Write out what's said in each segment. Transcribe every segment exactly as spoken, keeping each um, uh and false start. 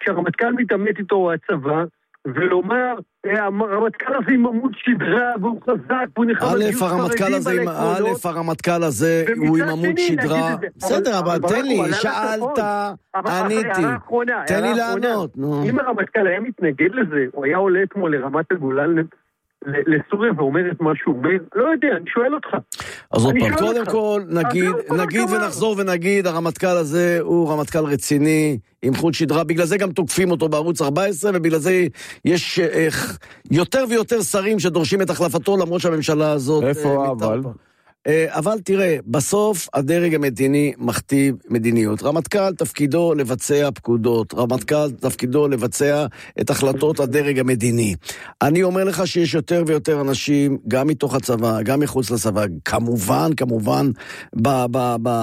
כשהרמטכ"ל מתעמת איתו הצבא, ולומר, הרמטכ"ל הזה עם עמוד שדרה, והוא חזק, והוא נחם א', הרמטכ"ל הזה, א', הרמטכ"ל הזה, הוא עם עמוד שדרה. בסדר, אבל תן לי, שאלת, עניתי. תן לי לענות. אם הרמטכ"ל היה מתנגד לזה, הוא היה עולה אתמול לרמת הגולן לסוריה ואומר את מה שהוא אומר, לא יודע, אני שואל אותך. אז עוד פעם, קודם כל, נגיד, נגיד ונחזור ונגיד, הרמטכ"ל הזה הוא רמטכ"ל רציני, עם חוט שדרה, בגלל זה גם תוקפים אותו בערוץ ארבע עשרה, ובגלל זה יש יותר ויותר שרים שדורשים את החלפתו, למרות שהממשלה הזאת... איפה אבל? אבל תראה, בסוף הדרג המדיני מכתיב מדיניות. רמטכ"ל תפקידו לבצע פקודות, רמטכ"ל תפקידו לבצע את החלטות הדרג המדיני. אני אומר לך שיש יותר ויותר אנשים, גם מתוך הצבא, גם מחוץ לצבא, כמובן, כמובן, ב... ב, ב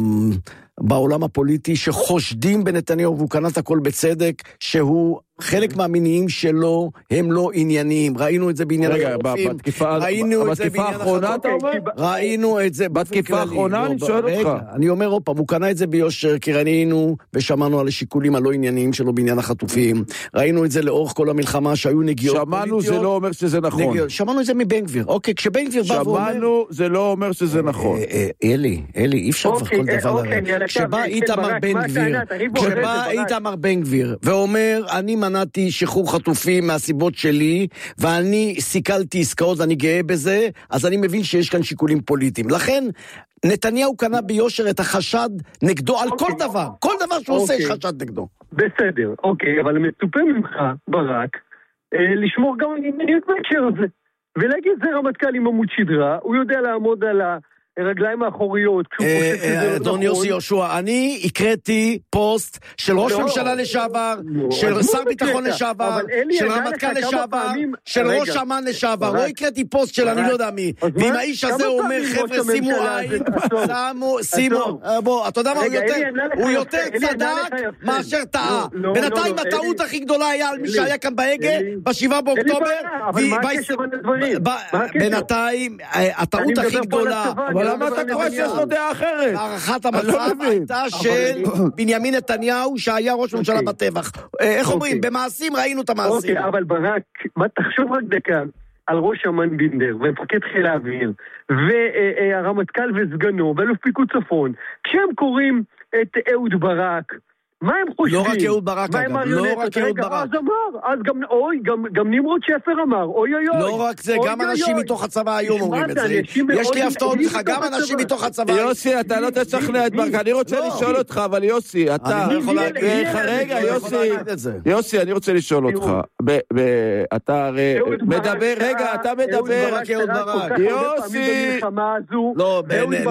בעולם הפוליטי שחושדים בנתניהו, והוא קנה את הכל בצדק, שהוא חלק מהמניעים שלו הם לא עניינים. ראינו את זה בעניין החטופים. ראינו את זה בעניין החטופים. ראינו את זה בתקיפה האחרונה, אני שואל אותך. אני אומר עוד פעם, הוא קנה את זה ביושר, כי ראינו ושמענו על השיקולים הלא ענייניים שלו בעניין החטופים. ראינו את זה לאורך כל המלחמה שהיו נגיעות פוליטיות. שמענו זה לא אומר שזה נכון. שמענו את זה מבן גביר. אוקיי, כשבן גביר בא ואומר... שמענו זה לא אומר שזה נכון. אלי, אלי, אי אפשר כבר כל דבר. כשבא איתמר בן גביר, כשבא איתמר בן גביר ואומר, אני מנעתי שחרור חטופים מהסיבות שלי, ואני סיכלתי עסקאות, ואני גאה בזה, אז אני מבין שיש כאן שיקולים פוליטיים. לכן, נתניהו קנה ביושר את החשד נגדו על כל דבר. כל דבר שהוא עושה יש חשד נגדו. בסדר, אוקיי, אבל מצופה ממך, ברק, לשמור גם על ענייניות בהקשר הזה. ולהגיד, זה רמטכ"ל עם עמוד שדרה, הוא יודע לעמוד על ה... רגליים האחוריות. אדון יוסי יהושע, אני הקראתי פוסט של ראש ממשלה לשעבר, של שר ביטחון לשעבר, של רמטכ"ל לשעבר, של ראש אמ"ן לשעבר. לא הקראתי פוסט של אני לא יודע מי. ואם האיש הזה אומר, חבר'ה, שימו עין, שימו, בוא, אתה יודע מה, הוא יותר צדק מאשר טעה. בינתיים הטעות הכי גדולה היה על מי שהיה כאן בהגה, בשבעה באוקטובר, בינתיים הטעות הכי גדולה, אבל למה אתה קורא שיש לו דעה אחרת? הערכת המצב הייתה של בנימין נתניהו שהיה ראש ממשלה בטבח. איך אומרים? במעשים ראינו את המעשים. אוקיי, אבל ברק, תחשוב רק דקה על ראש אמ"ן בינדר ומפקד חיל האוויר והרמטכ"ל וסגנו ואלוף פיקוד צפון, כשהם קוראים את אהוד ברק, מה הם חושבים? לא רק אהוד ברק, אגב, לא רק אהוד ברק. אז אמר, אז גם, אוי, גם נמרוד שפר אמר, אוי אוי אוי. לא רק זה, גם אנשים מתוך הצבא היום אומרים את זה. יש לי הפתעות לך, גם אנשים מתוך הצבא. יוסי, אתה לא תשכנע את ברק, אני רוצה לשאול אותך, אבל יוסי, אתה... רגע, יוסי, יוסי, אני רוצה לשאול אותך. אתה הרי מדבר, רגע, אתה מדבר... יוסי... לא,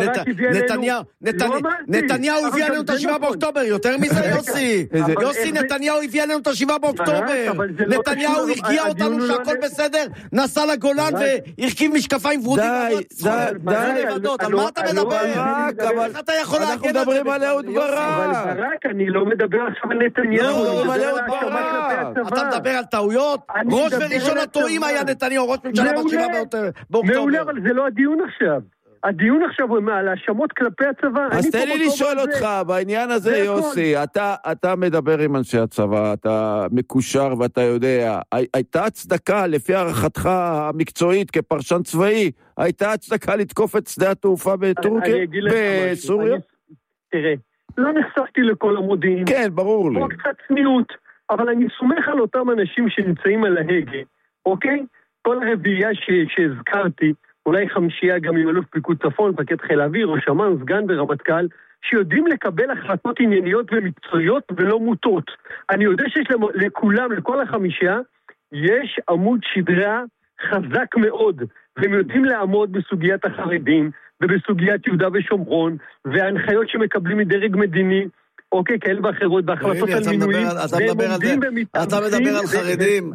נתניהו הביא עלינו את השבעה באוקטובר, יותר מזה יוסי, יוסי נתניהו הביא עלינו את השבעה באוקטובר, נתניהו הרגיע אותנו שהכל בסדר, נסע לגולן והרכיב משקפיים ורודים. די, די, על מה אתה מדבר? איך אתה יכול להגיד? אנחנו מדברים על אהוד ברק. אבל ברק, אני לא מדבר עכשיו על נתניהו. אתה מדבר על טעויות? ראש וראשון הטועים היה נתניהו, ראש ממשלה בשבעה באוקטובר. מעולה, אבל זה לא הדיון עכשיו. הדיון עכשיו הוא על האשמות כלפי הצבא. אז תן לי לשאול אותך, בעניין הזה יוסי, אתה, אתה מדבר עם אנשי הצבא, אתה מקושר ואתה יודע, הייתה הצדקה לפי הערכתך המקצועית כפרשן צבאי, הייתה הצדקה לתקוף את שדה התעופה בטורקיה, בסוריה? תראה, לא נחשפתי לכל המודיעין. כן, ברור לי. הוא קצת צניעות, אבל אני סומך על אותם אנשים שנמצאים על ההגה, אוקיי? כל הרביעייה שהזכרתי, אולי חמישייה גם עם אלוף פיקוד צפון, מפקד חיל האוויר, ראש אמ"ן, סגן ורמטכ"ל, שיודעים לקבל החלטות ענייניות ומקצועיות ולא מוטות. אני יודע שיש לכולם, לכל החמישייה, יש עמוד שדרה חזק מאוד, והם יודעים לעמוד בסוגיית החרדים, ובסוגיית יהודה ושומרון, וההנחיות שמקבלים מדרג מדיני, אוקיי, כאלה ואחרות, בהחלטות על מינויים, והם עומדים במתאמצים. אתה מדבר על חרדים.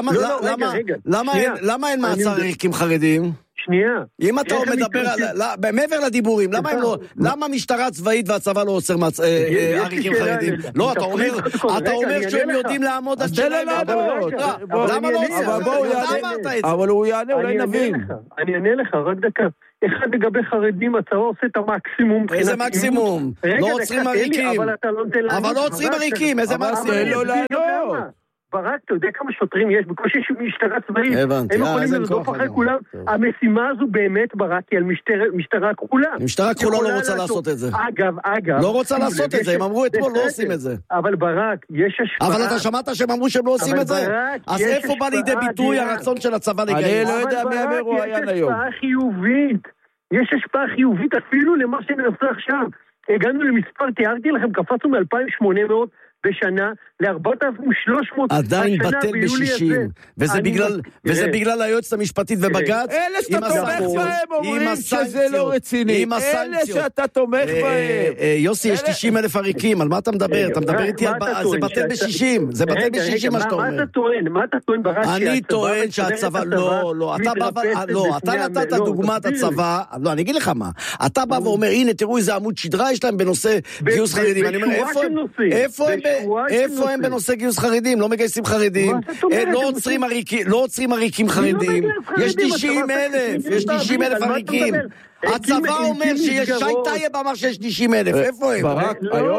למה אין מעצר עריקים חרדים? שנייה. אם אתה מדבר, מעבר לדיבורים, למה המשטרה צבאית והצבא לא עוצר עריקים חרדים? לא, אתה אומר שהם יודעים לעמוד על שלהם. למה לא עוצר? אבל הוא יענה, אולי נבין. אני אענה לך, רק דקה. אחד לגבי חרדים, הצבא עושה את המקסימום. איזה מקסימום? לא עוצרים עריקים. אבל לא עוצרים עריקים, איזה מקסימום? לא, ברק, אתה יודע כמה שוטרים יש? בקושי יש משטרה צבאית. הבנתי. הם יכולים לרדוף אחרי כולם. המשימה הזו באמת, ברק, היא על משטרה כחולה. משטרה כחולה לא רוצה לעשות את זה. אגב, אגב. לא רוצה לעשות את זה, הם אמרו אתמול, לא עושים את זה. אבל ברק, יש השפעה. אבל אתה שמעת שהם אמרו שהם לא עושים את זה? אז איפה בא לידי ביטוי הרצון של הצבא לגייס? אני לא יודע מי המרואיין היום. יש השפעה חיובית. יש השפעה חיובית אפילו למה שנעשה עכשיו. הגענו למספר, תיארתי לכם, קפצנו מ-אלפיים ושמונה מאות בשנה ל-ארבעת אלפים ושלוש מאות עדיין בטל ב-שישים, וזה בגלל וזה בגלל היועצת המשפטית ובג"ץ. אלה שאתה תומך בהם אומרים שזה לא רציני, אלה שאתה תומך בהם. יוסי, יש תשעים אלף עריקים, על מה אתה מדבר? אתה מדבר איתי על זה בטל ב-שישים, זה בטל ב-שישים מה שאתה אומר. מה אתה טוען? מה אתה טוען ברק? אני טוען שהצבא, לא, לא, אתה נתת דוגמת הצבא, לא, אני אגיד לך מה, אתה בא ואומר, הנה תראו איזה עמוד שדרה יש להם בנושא גיוס חרדים, אני אומר, איפה הם איפה הם בנושא גיוס חרדים? לא מגייסים חרדים, לא עוצרים עריקים, לא עוצרים עריקים חרדים. יש תשעים אלף, יש תשעים אלף עריקים. הצבא אומר שיש, שי טייב אמר שיש תשעים אלף, איפה הם? ברק,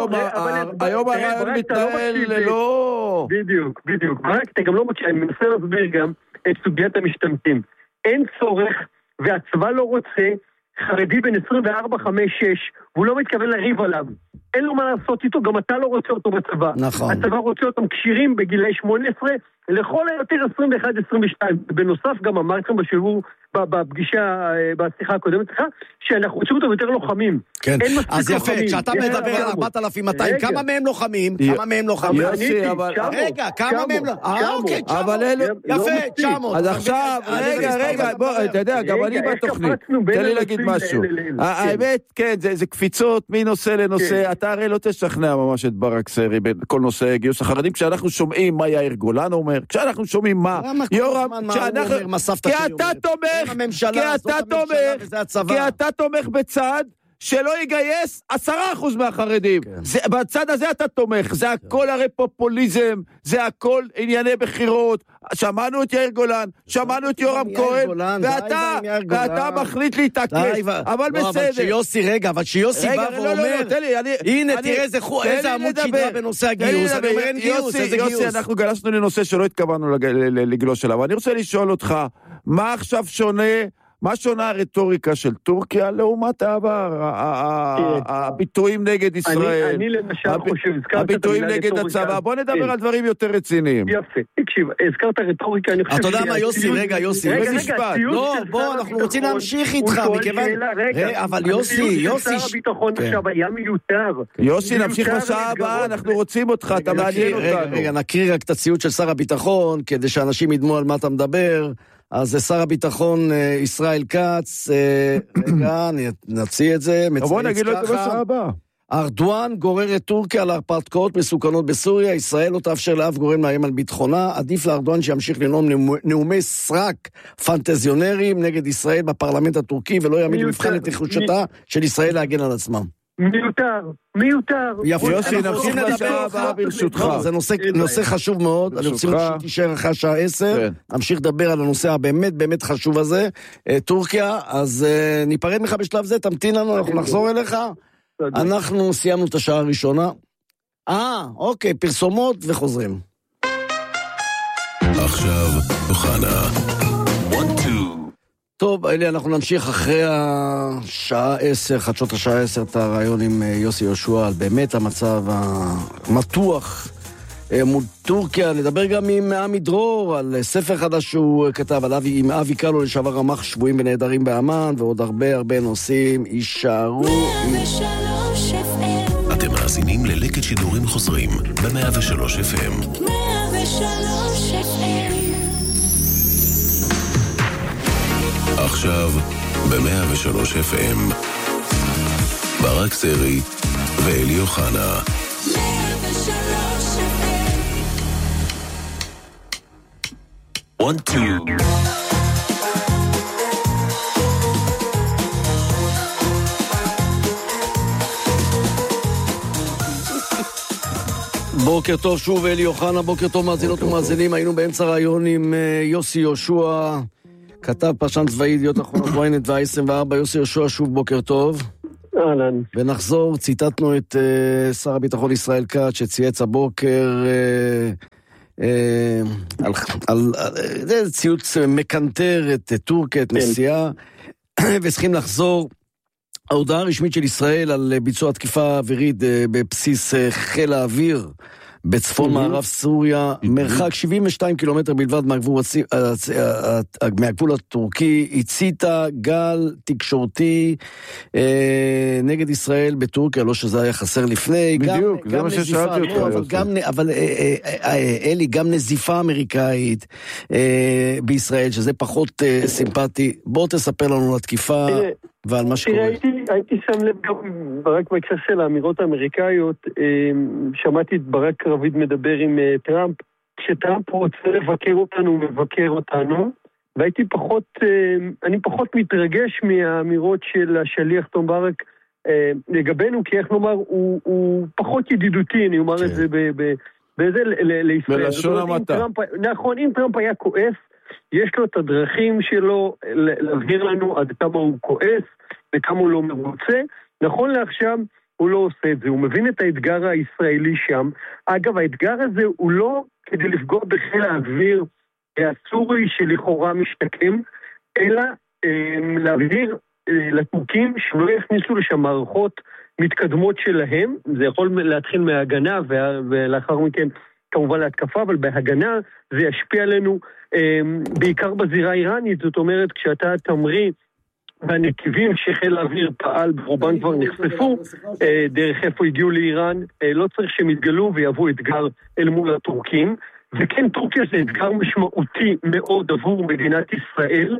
היום הרעיון מתנהל ללא... בדיוק, בדיוק. ברק, אתה גם לא מקשיב, אני מנסה להסביר גם את סוגיית המשתמטים. אין צורך, והצבא לא רוצה חרדי בין עשרים וארבע, חמש, שש, והוא לא מתכוון להריב עליו. אין לו מה לעשות איתו, גם אתה לא רוצה אותו בצבא. נכון. הצבא רוצה אותם קשירים בגילי שמונה עשרה, לכל היותר עשרים ואחת עשרים ושתיים. בנוסף גם אמרתם בשיעור, בפגישה, בשיחה הקודמת, שאנחנו רוצים אותם יותר לוחמים. כן, אז יפה, כשאתה מדבר על ארבעת אלפים ומאתיים, כמה מהם לוחמים? כמה מהם לוחמים? רגע, כמה מהם לא... אה, אוקיי, תשע מאות. יפה, תשע מאות. אז עכשיו, רגע, רגע, בוא, אתה יודע, גם אני בתוכנית. תן לי להגיד משהו. האמת, כן, זה קפיצות מנושא לנושא. אתה הרי לא תשכנע ממש את ברק סרי בכל נושא גיוס החרדים, כשאנחנו שומעים מה יאיר גולן אומר, כשאנחנו שומעים מה יורם, כי אתה תומך, כי אתה תומך, כי אתה תומך בצד שלא יגייס עשרה אחוז מהחרדים. בצד הזה אתה תומך, זה הכל הרי פופוליזם, זה הכל ענייני בחירות. שמענו את יאיר גולן, שמענו את יורם כהן, ואתה מחליט להתעקש, אבל בסדר. אבל שיוסי, רגע, אבל שיוסי בא ואומר, הנה תראה איזה עמוד שדרה בנושא הגיוס, אני אומר אין גיוס, איזה גיוס. יוסי, אנחנו גלשנו לנושא שלא התכוונו לגלוש אליו, אני רוצה לשאול אותך, מה עכשיו שונה, מה שונה הרטוריקה של טורקיה לעומת העבר, הביטויים נגד ישראל, אני למשל חושב, הביטויים נגד הצבא, בוא נדבר על דברים יותר רציניים. יפה, תקשיב, הזכרת רטוריקה, אני חושב... אתה יודע מה יוסי, רגע יוסי, רגע משפט, לא, בוא, אנחנו רוצים להמשיך איתך, מכיוון... אבל יוסי, יוסי... שר הביטחון עכשיו היה מיותר. יוסי, נמשיך בשעה הבאה, אנחנו רוצים אותך, אתה מעניין אותנו. רגע, נקריא רק את הציוד של שר הביטחון, כדי שאנשים ידמו על מה אתה מדבר. אז זה שר הביטחון ישראל כץ, רגע, נציע את זה, בוא נגיד לו את זה בשעה הבאה. ארדואן גורר את טורקיה להרפתקאות מסוכנות בסוריה, ישראל לא תאפשר לאף גורם לאיים על ביטחונה, עדיף לארדואן שימשיך לנאום נאומי סרק פנטזיונרים נגד ישראל בפרלמנט הטורקי, ולא יעמיד מבחן את נחושתה של ישראל להגן על עצמם. מיותר, מיותר. יוסי, נמשיך לשעה הבאה ברשותך. זה נושא חשוב מאוד, אני רוצה שתישאר אחרי השעה עשר, נמשיך לדבר על הנושא הבאמת באמת חשוב הזה, טורקיה, אז ניפרד ממך בשלב זה, תמתין לנו, אנחנו נחזור אליך, אנחנו סיימנו את השעה הראשונה, אה, אוקיי, פרסומות וחוזרים. עכשיו, אוחנה. טוב, אלי, אנחנו נמשיך אחרי השעה עשר, חדשות השעה עשר, את הרעיון עם יוסי יהושע על באמת המצב המתוח מול טורקיה. נדבר גם עם עמי דרור על ספר חדש שהוא כתב, על אבי, עם אבי קלו לשעבר רמ"ח שבויים ונעדרים באמן, ועוד הרבה הרבה נושאים. יישארו. אתם מאזינים ללקט שידורים חוזרים ב-מאה ושלוש אף אם. מאה ושלוש אף אם. עכשיו ב-מאה ושלוש אף אם ברק סרי ואלי אוחנה. מאה ושלוש אף אם. one two בוקר טוב שוב, אלי אוחנה, בוקר טוב מאזינות ומאזינים. היינו באמצע רעיון עם יוסי יהושע, כתב פרשן צבאי ידיעות אחרונות ynet ו-עשרים וארבע, יוסי יהושע, שוב בוקר טוב. אהלן. ונחזור, ציטטנו את uh, שר הביטחון ישראל כץ שצייץ הבוקר uh, uh, על, על, על ציוץ מקנטר את טורקיה, את נסיעה, וצריכים לחזור. ההודעה הרשמית של ישראל על ביצוע תקיפה אווירית בבסיס חיל האוויר בצפון מערב סוריה, מרחק שבעים ושתיים קילומטר בלבד מהגבול הטורקי, הציתה גל תקשורתי נגד ישראל בטורקיה, לא שזה היה חסר לפני. בדיוק, זה מה ששאלתי אותך. אבל אלי, גם נזיפה אמריקאית בישראל, שזה פחות סימפטי. בוא תספר לנו על התקיפה ועל מה שקורה. הייתי שם לב גם ברק בהקשר של האמירות האמריקאיות, שמעתי את ברק רביד מדבר עם טראמפ, כשטראמפ רוצה לבקר אותנו, הוא מבקר אותנו, והייתי פחות, אני פחות מתרגש מהאמירות של השליח תום ברק לגבינו, כי איך נאמר, הוא, הוא פחות ידידותי, אני אומר את זה באיזה לישראל. בלשון המעטה. נכון, אם טראמפ היה כועס, יש לו את הדרכים שלו להבהיר לנו עד כמה הוא כועס וכמה הוא לא מרוצה. נכון לעכשיו הוא לא עושה את זה, הוא מבין את האתגר הישראלי שם. אגב, האתגר הזה הוא לא כדי לפגוע בחיל האוויר הסורי שלכאורה משתקם, אלא אה, להבהיר אה, לטורקים שלא יכניסו לשם מערכות מתקדמות שלהם. זה יכול להתחיל מההגנה ולאחר מכן כמובן להתקפה, אבל בהגנה זה ישפיע עלינו בעיקר בזירה האיראנית. זאת אומרת, כשאתה תמריא והנתיבים שחיל האוויר פעל ברובן כבר נחשפו, דרך איפה הגיעו לאיראן, לא צריך שהם יתגלו ויבואו אתגר אל מול הטורקים. וכן, טורקיה זה אתגר משמעותי מאוד עבור מדינת ישראל,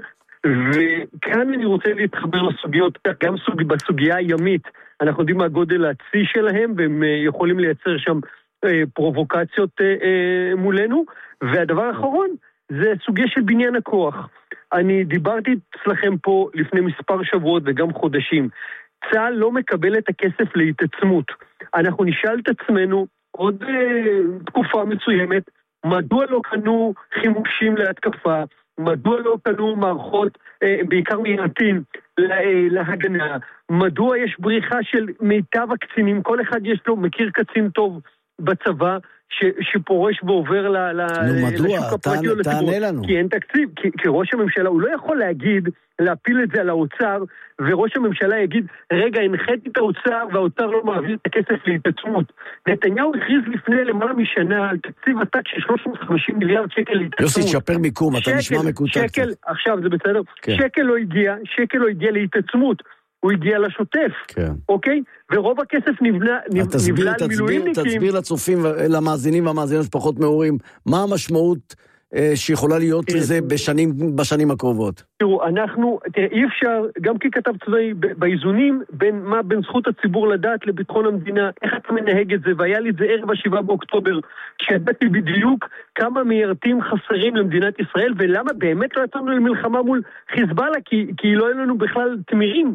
וכאן אני רוצה להתחבר לסוגיות, גם סוג, בסוגיה הימית, אנחנו יודעים מה הגודל הצי שלהם, והם יכולים לייצר שם פרובוקציות מולנו. והדבר האחרון זה סוגיה של בניין הכוח. אני דיברתי אצלכם פה לפני מספר שבועות וגם חודשים. צה"ל לא מקבל את הכסף להתעצמות. אנחנו נשאל את עצמנו עוד תקופה מסוימת, מדוע לא קנו חימושים להתקפה, מדוע לא קנו מערכות, בעיקר מיירטין, להגנה, מדוע יש בריחה של מיטב הקצינים, כל אחד יש לו, מכיר קצין טוב בצבא, ש, שפורש ועובר ל, ל, לשוק הפרטי או לציבור, כי אין תקציב, כי, כי ראש הממשלה, הוא לא יכול להגיד, להפיל את זה על האוצר, וראש הממשלה יגיד, רגע, הנחיתי את האוצר, והאוצר לא מעביר את הכסף להתעצמות. נתניהו הכריז לפני למעלה משנה, על תקציב עתק של שלוש מאות וחמישים מיליארד שקל להתעצמות. יוסי, תשפר מיקום, אתה נשמע מקוטע. שקל, עכשיו זה בסדר, כן. שקל לא הגיע, שקל לא הגיע להתעצמות. הוא הגיע לשוטף, כן. אוקיי? ורוב הכסף נבנה, נבנה על מילואימניקים. תסביר לצופים, למאזינים והמאזינות פחות מעורים, מה המשמעות אה, שיכולה להיות תראה, לזה בשנים, בשנים הקרובות? תראו, אנחנו, תראה, אי אפשר, גם ככתב צבאי, באיזונים, בין מה, בין זכות הציבור לדעת לביטחון המדינה, איך אתה מנהג את זה, והיה לי את זה ערב השבעה באוקטובר, שידעתי בדיוק כמה מיירטים חסרים למדינת ישראל, ולמה באמת לא יצאנו למלחמה מול חיזבאללה, כי, כי לא היה לנו בכלל תמירים,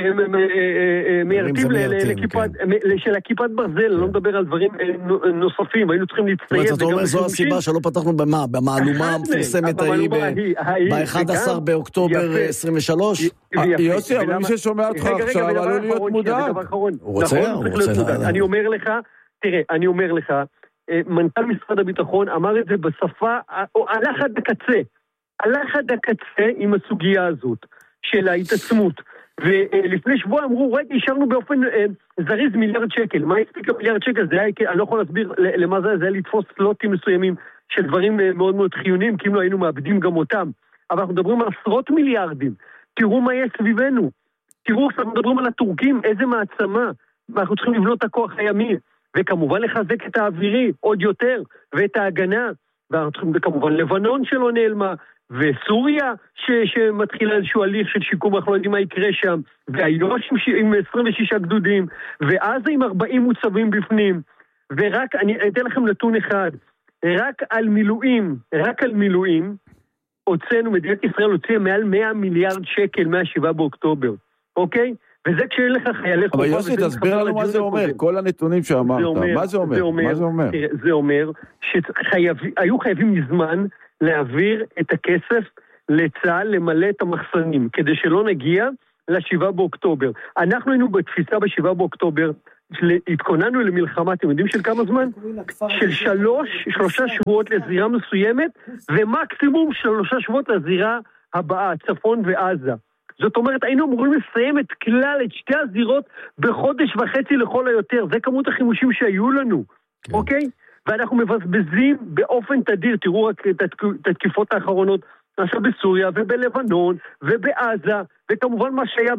מיירטים של הכיפת ברזל, לא מדבר על דברים נוספים, היינו צריכים להצטייד. אתה אומר, זו הסיבה שלא פתחנו במה? במהלומה המפורסמת ההיא ב-אחד עשר באוקטובר עשרים ושלוש? יוסי, אבל מי ששומע אותך עכשיו, עלול להיות מודאג. הוא רוצה, הוא רוצה. אני אומר לך, תראה, אני אומר לך, מנכ"ל משרד הביטחון אמר את זה בשפה, הלך עד הקצה, הלך עד הקצה עם הסוגיה הזאת של ההתעצמות. ולפני שבוע אמרו, רגע, אישרנו באופן אה, זריז מיליארד שקל. מה הספיק מיליארד שקל? זה היה, אני לא יכול להסביר למה זה, זה היה לתפוס סלוטים מסוימים של דברים אה, מאוד מאוד חיוניים, כי אם לא היינו מאבדים גם אותם. אבל אנחנו מדברים על עשרות מיליארדים. תראו מה יש סביבנו. תראו, אנחנו מדברים על הטורקים, איזה מעצמה. ואנחנו צריכים לבנות את הכוח הימי, וכמובן לחזק את האווירי עוד יותר, ואת ההגנה. ואנחנו צריכים, וכמובן לבנון שלא נעלמה, וסוריה ש- שמתחילה איזשהו הליך של שיקום, אנחנו לא יודעים מה יקרה שם, והיוש עם עשרים ושישה גדודים, ואז עם ארבעים מוצבים בפנים, ורק, אני אתן לכם נתון אחד, רק על מילואים, רק על מילואים, הוצאנו, מדינת ישראל הוציאה מעל מאה מיליארד שקל מהשבעה באוקטובר, אוקיי? וזה כשאין לך חיילי חובה. אבל יוסי, תסביר לנו מה זה אומר, כל הנתונים שאמרת, מה זה אומר? מה זה אומר? זה אומר שהיו חייבים מזמן להעביר את הכסף לצה"ל למלא את המחסנים, כדי שלא נגיע לשבעה באוקטובר. אנחנו היינו בתפיסה בשבעה באוקטובר, התכוננו למלחמה, אתם יודעים של כמה זמן? של שלוש, שלושה שבועות לזירה מסוימת, ומקסימום שלושה שבועות לזירה הבאה, צפון ועזה. זאת אומרת, היינו אמורים לסיים את כלל, את שתי הזירות, בחודש וחצי לכל היותר. זה כמות החימושים שהיו לנו, כן. אוקיי? ואנחנו מבזבזים באופן תדיר, תראו רק את התקיפות האחרונות, עכשיו בסוריה ובלבנון ובעזה, וכמובן מה שהיה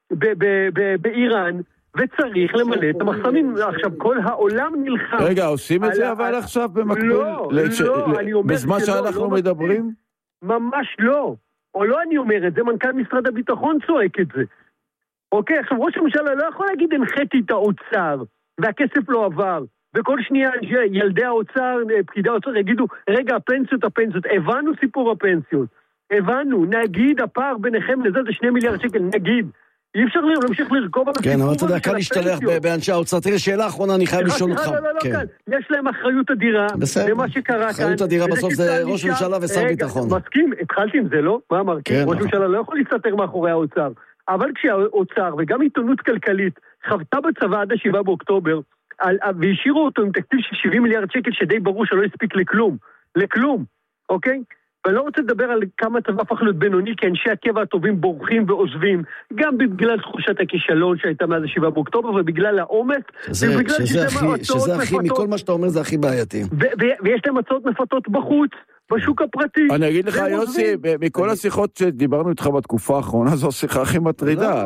באיראן, וצריך למלא את המחסנים. עכשיו, כל העולם נלחם. רגע, עושים את זה אבל עכשיו במקביל? לא, לא, אני אומר בזמן שאנחנו מדברים? ממש לא. או לא אני אומר את זה, מנכ"ל משרד הביטחון צועק את זה. אוקיי, עכשיו ראש הממשלה לא יכול להגיד הנחתי את האוצר, והכסף לא עבר. וכל שנייה ילדי האוצר, פקידי האוצר יגידו, רגע, הפנסיות, הפנסיות, הבנו סיפור הפנסיות. הבנו, נגיד הפער ביניכם לזה זה שני מיליארד שקל, נגיד. אי אפשר להמשיך לרכוב על הסיפור. כן, אבל אתה יודע, כאן להשתלח באנשי האוצר. תראה, שאלה אחרונה, אני חייב לשאול אותך. לא, לא, לא, כאן. יש להם אחריות אדירה, למה שקרה כאן. אחריות אדירה בסוף זה ראש ממשלה ושר ביטחון. מסכים, התחלתי עם זה, לא? מה אמרתי? ראש ממשלה לא יכול להסתתר מאחורי האוצר. אבל כשהאוצר, וגם עיתונות כלכלית, חוותה בצבא עד השבעה באוקטובר, והשאירו אותו עם תקציב של שבעים מיליארד שקל, שדי ברור שלא הספיק לכלום. לכלום, אוקיי? ואני לא רוצה לדבר על כמה צבא הפך להיות בינוני, כי אנשי הקבע הטובים בורחים ועוזבים, גם בגלל תחושת הכישלון שהייתה מאז השבעה באוקטובר, ובגלל העומס, שזה הכי, מכל מה שאתה אומר זה הכי בעייתי. ויש להם הצעות מפתות בחוץ, בשוק הפרטי. אני אגיד לך, יוסי, מכל השיחות שדיברנו איתך בתקופה האחרונה, זו השיחה הכי מטרידה.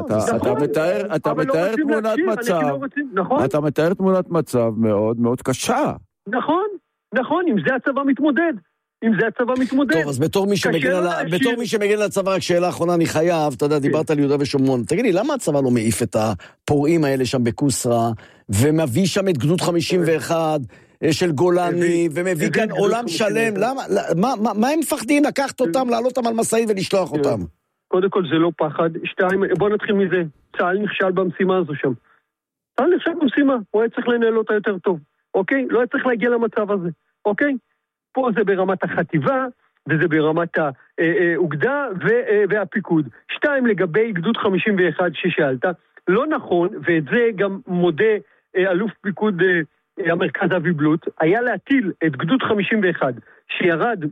אתה מתאר תמונת מצב, אתה מתאר תמונת מצב מאוד מאוד קשה. נכון, נכון, אם זה הצבא מתמודד. אם זה הצבא מתמודד. טוב, אז בתור מי שמגן על, בתור מי שמגן על הצבא, רק שאלה אחרונה, אני חייב, אתה יודע, דיברת על יהודה ושומרון. תגיד לי, למה הצבא לא מעיף את הפורעים האלה שם בקוסרה, ומביא שם את גדוד חמישים ואחת של גולני, ומביא כאן עולם שלם? למה, מה הם מפחדים לקחת אותם, לעלות אותם על מסעית ולשלוח אותם? קודם כל זה לא פחד. שתיים, בוא נתחיל מזה. צה"ל נכשל במשימה הזו שם. צה"ל נכשל במשימה, הוא היה צריך לנהל אותה יותר טוב. אוקיי? לא היה צריך להגיע למצב הזה. אוקיי? פה זה ברמת החטיבה, וזה ברמת האוגדה והפיקוד. שתיים, לגבי גדוד חמישים ואחת ששאלת, לא נכון, ואת זה גם מודה אלוף פיקוד המרכז אבי בלוט, היה להטיל את גדוד חמישים ואחת, שירד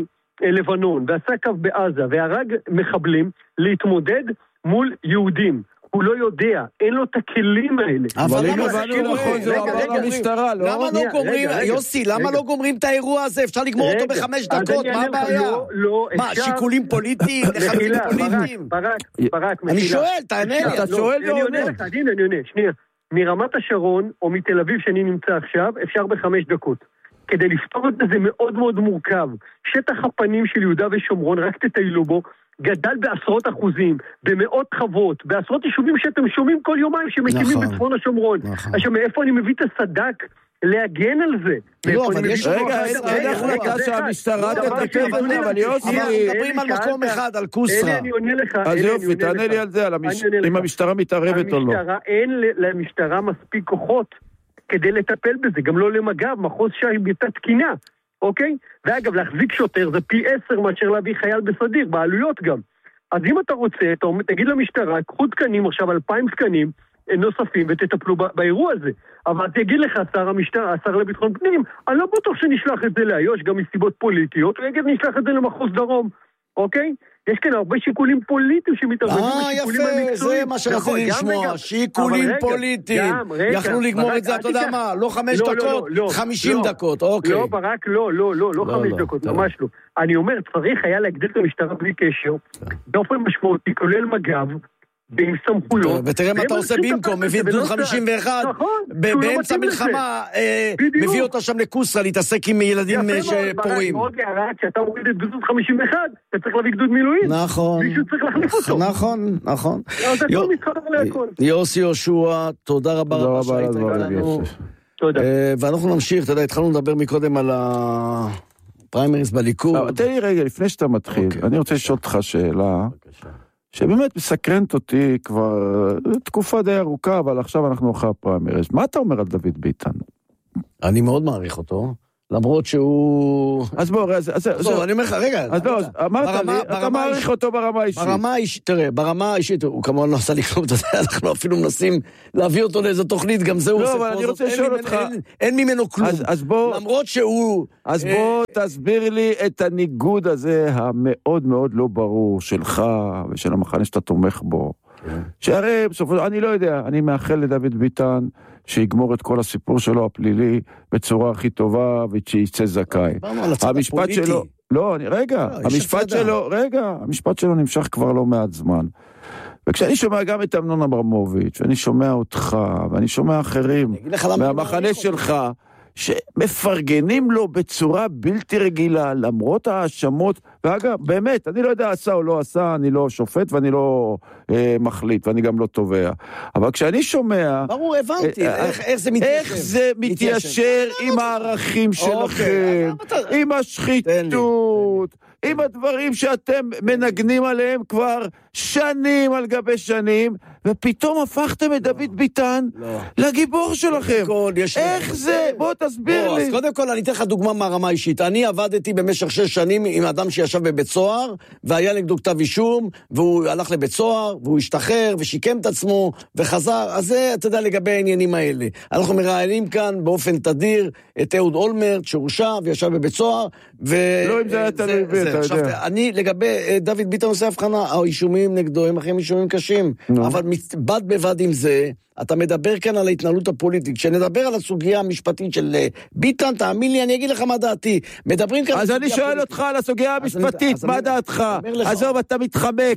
מלבנון ועשה קו בעזה, והרג מחבלים, להתמודד מול יהודים. הוא לא יודע, אין לו את הכלים האלה. אבל אם הבנו נכון, זה עבר למשטרה, לא? למה לא גומרים, יוסי, למה לא גומרים את האירוע הזה? אפשר לגמור אותו בחמש דקות, מה הבעיה? מה, שיקולים פוליטיים, לחמים פוליטיים? ברק, ברק, אני שואל, תענה לי. אתה שואל ועונה. אני עונה, שנייה. מרמת השרון, או מתל אביב שאני נמצא עכשיו, אפשר בחמש דקות. כדי לפתור את זה, זה מאוד מאוד מורכב. שטח הפנים של יהודה ושומרון, רק תטיילו בו, גדל בעשרות אחוזים, במאות חוות, בעשרות יישובים שאתם שומעים כל יומיים שמקימים נכון, בצפון השומרון. נכון. עכשיו, מאיפה אני מביא את הסדק להגן על זה? לא, אבל יש... רגע, אין החלטה שהמשטרה תתקף, אבל יוסי... אנחנו מדברים על מקום אחד, על קוסרה. אז יופי, תענה לי על זה, אם המשטרה מתערבת או לא. אין למשטרה מספיק כוחות כדי לטפל בזה, גם לא למג"ב, מחוז ש"י ביתה תקינה. אוקיי? ואגב, להחזיק שוטר זה פי עשר מאשר להביא חייל בסדיר, בעלויות גם. אז אם אתה רוצה, אתה תגיד למשטרה, קחו תקנים עכשיו, אלפיים תקנים נוספים, ותטפלו באירוע הזה. אבל תגיד לך, שר המשטרה, השר לביטחון פנים, אני לא בטוח שנשלח את זה לאיו"ש, גם מסיבות פוליטיות, ויגיד נשלח את זה למחוז דרום. אוקיי? יש כאן הרבה שיקולים פוליטיים שמתערבבים בשיקולים המקצועיים. אה, יפה, זה מה שרציתי לשמוע, שיקולים פוליטיים. יכלו לגמור את זה, אתה יודע מה, לא חמש דקות, חמישים דקות, אוקיי. לא, ברק, לא, לא, לא, לא חמש דקות, ממש לא. אני אומר, צריך היה להגדיל את המשטרה בלי קשר, באופן משמעותי, כולל מג"ב, עם סמכויות. ותראה מה אתה עושה במקום, מביא גדוד חמישים ואחת, באמצע מלחמה, מביא אותה שם לקוסרה, להתעסק עם ילדים שפורעים. מאוד הערה, כשאתה מוריד את גדוד חמישים ואחת, אתה צריך להביא גדוד מילואים. נכון. מישהו צריך להחליף אותו. נכון, נכון. יוסי יהושע, תודה רבה רבה שהיית איתנו. תודה. ואנחנו נמשיך, אתה יודע, התחלנו לדבר מקודם על הפריימריז בליכוד. תן לי רגע, לפני שאתה מתחיל, אני רוצה לשאול אותך שאלה. שבאמת מסקרנת אותי כבר תקופה די ארוכה, אבל עכשיו אנחנו אחרי הפריימריז. מה אתה אומר על דוד ביטן? אני מאוד מעריך אותו. למרות שהוא... אז בוא, אז... זהו, אני אומר לך, רגע. אז לא, אמרת לי, אתה מעריך אותו ברמה האישית. ברמה האישית, תראה, ברמה האישית, הוא כמובן לא עשה לי כלום, אתה יודע, אנחנו אפילו מנסים להביא אותו לאיזו תוכנית, גם זה הוא עושה פה. לא, אבל אני רוצה לשאול אותך... אין ממנו כלום. אז בוא... למרות שהוא... אז בוא תסביר לי את הניגוד הזה, המאוד מאוד לא ברור, שלך ושל המחנה שאתה תומך בו. שהרי בסופו, אני לא יודע, אני מאחל לדוד ביטן שיגמור את כל הסיפור שלו הפלילי בצורה הכי טובה ושיצא זכאי. המשפט שלו, לא, אני, רגע, המשפט שלו, רגע, המשפט שלו נמשך כבר לא מעט זמן. וכשאני שומע גם את אמנון אברמוביץ', ואני שומע אותך, ואני שומע אחרים מהמחנה שלך, שמפרגנים לו בצורה בלתי רגילה, למרות האשמות, ואגב, באמת, אני לא יודע עשה או לא עשה, אני לא שופט ואני לא אה, מחליט, ואני גם לא תובע. אבל כשאני שומע... ברור, הבנתי, אה, איך, איך זה מתיישר? איך זה מתיישר עם הערכים שלכם, עם השחיתות, עם הדברים שאתם מנגנים עליהם כבר שנים על גבי שנים, ופתאום הפכתם את דוד ביטן לגיבור שלכם. איך זה? בוא תסביר לי. אז קודם כל אני אתן לך דוגמה מהרמה האישית. אני עבדתי במשך שש שנים עם אדם שישב בבית סוהר, והיה נגדו כתב אישום, והוא הלך לבית סוהר, והוא השתחרר, ושיקם את עצמו, וחזר. אז זה, אתה יודע, לגבי העניינים האלה. אנחנו מראיינים כאן באופן תדיר את אהוד אולמרט, שהורשע וישב בבית סוהר, ו... לא אם זה היה תלוי בי, אתה יודע. אני, לגבי דוד ביטן עושה הבחנה, האישומים נגדו הם אחרי אישומים קשים, אבל בד בבד עם זה, אתה מדבר כאן על ההתנהלות הפוליטית. כשנדבר על הסוגיה המשפטית של ביטן, תאמין לי, אני אגיד לך מה דעתי. מדברים כאן... אז אני שואל אותך על הסוגיה המשפטית, מה דעתך? עזוב, אתה מתחמק.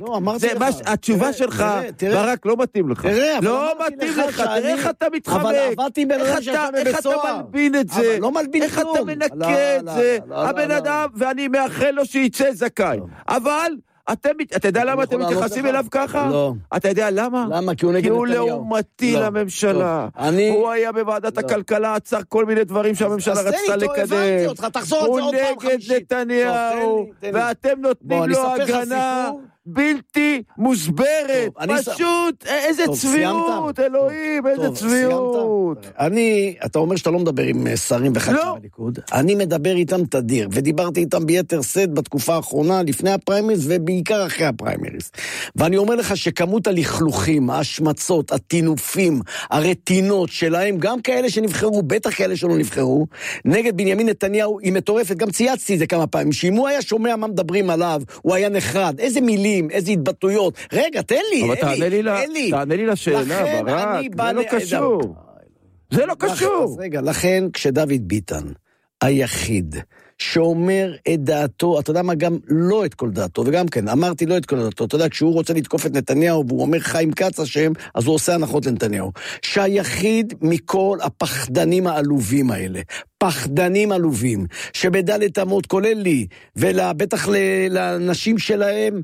התשובה שלך, ברק, לא מתאים לך. לא מתאים לך, תראה איך אתה מתחמק. אבל עבדתי בן אדם שישב בבית סוהר. איך אתה מלבין את זה? לא מלבין איך אתה מנקה את זה? הבן אדם, ואני מאחל לו שיצא זכאי. אבל... אתם, אתה יודע למה אתם מתייחסים אליו ככה? לא. אתה יודע למה? למה? כי הוא נגד נתניהו. כי הוא לעומתי לממשלה. הוא היה בוועדת הכלכלה, עצר כל מיני דברים שהממשלה רצתה לקדם. הוא נגד נתניהו, ואתם נותנים לו הגנה בלתי מוסברת. פשוט, איזה צביעות, אלוהים, איזה צביעות. אני, אתה אומר שאתה לא מדבר עם שרים וח"כים בליכוד. אני מדבר איתם תדיר, ודיברתי איתם ביתר שאת בתקופה האחרונה, לפני הפריימריז, ובעיקר אחרי הפריימריז. ואני אומר לך שכמות הלכלוכים, ההשמצות, הטינופים, הרטינות שלהם, גם כאלה שנבחרו, בטח כאלה שלא נבחרו, נגד בנימין נתניהו, היא מטורפת. גם צייצתי את זה כמה פעמים, שאם הוא היה שומע מה מדברים עליו, הוא היה נחרד. איזה מילים, איזה התבטאויות. רגע, תן לי, אבל תענה לי, לי. תענה לי לשאלה, ברק. זה לא קשור. זה לא קשור. אז רגע, לכן כשדוד ביטן היחיד שאומר את דעתו, אתה יודע מה, גם לא את כל דעתו, וגם כן, אמרתי לא את כל דעתו, אתה יודע, כשהוא רוצה לתקוף את נתניהו, והוא אומר חיים כץ השם, אז הוא עושה הנחות לנתניהו. שהיחיד מכל הפחדנים העלובים האלה, פחדנים עלובים, שבדלת אמות, כולל לי, ובטח לנשים שלהם,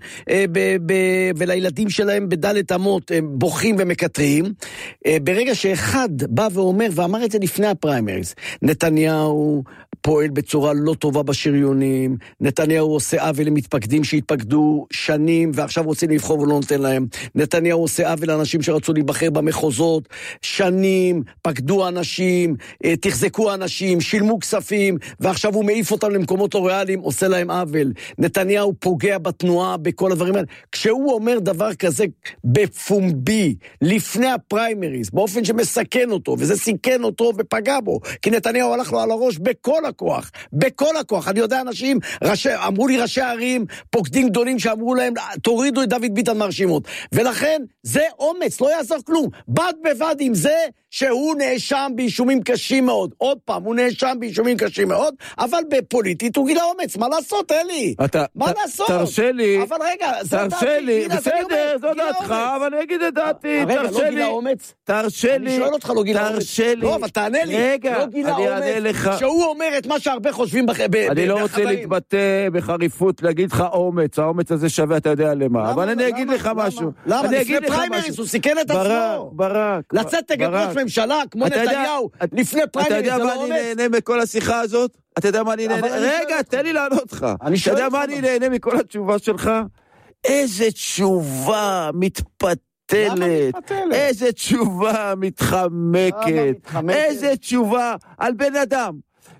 ולילדים שלהם בדלת אמות, הם בוכים ומקטרים, ברגע שאחד בא ואומר, ואמר את זה לפני הפריימריז, נתניהו פועל בצורה לא טובה בשריונים, נתניהו עושה עוול למתפקדים שהתפקדו שנים, ועכשיו רוצים לבחור ולא נותן להם, נתניהו עושה עוול לאנשים שרצו להיבחר במחוזות, שנים, פקדו אנשים, תחזקו אנשים, שילמו כספים, ועכשיו הוא מעיף אותם למקומות לא ריאליים, עושה להם עוול. נתניהו פוגע בתנועה, בכל הדברים האלה. כשהוא אומר דבר כזה בפומבי, לפני הפריימריז, באופן שמסכן אותו, וזה סיכן אותו ופגע בו, כי נתניהו הלך לו על הראש בכל הכוח, בכל הכוח. אני יודע אנשים, ראשי, אמרו לי ראשי ערים, פוקדים גדולים שאמרו להם, תורידו את דוד ביטן מהרשימות. ולכן, זה אומץ, לא יעזור כלום. בד בבד עם זה, שהוא נאשם באישומים קשים מאוד. עוד פעם, הוא נאשם באישומים קשים מאוד, אבל בפוליטית הוא גילה אומץ. מה לעשות, אלי? אתה, מה ת, לעשות? תרשה לי. אבל רגע, זו דעתי. תרשה לי, בסדר, זו דעתך, אבל אני אגיד את דעתי. רגע, לא גילה אומץ? תרשה לי. אני שואל אותך, לא גילה אומץ. תרשה לי. לא, אבל תענה לי. רגע, לא גילה אומץ. שהוא אומר את מה שהרבה חושבים בחיים. אני לא רוצה להתבטא בחריפות, להגיד לך אומץ. האומץ הזה שווה, אתה יודע למה. אבל אני אגיד לך משהו. למה? לפני פריימריז, הוא סיכן את עצמו. ברק, לצאת נגד ראש ממשלה, כמו נתניהו, לפני פריימריז, זה לא אומץ. אתה יודע מה אני נהנה מכל השיחה הזאת? אתה יודע מה אני נהנה? רגע, תן לי לענות לך. אתה יודע מה אני נהנה מכל התשובה שלך? איזה תשובה מתפתלת. איזה תשובה מתחמקת. איזה תשובה על בן אדם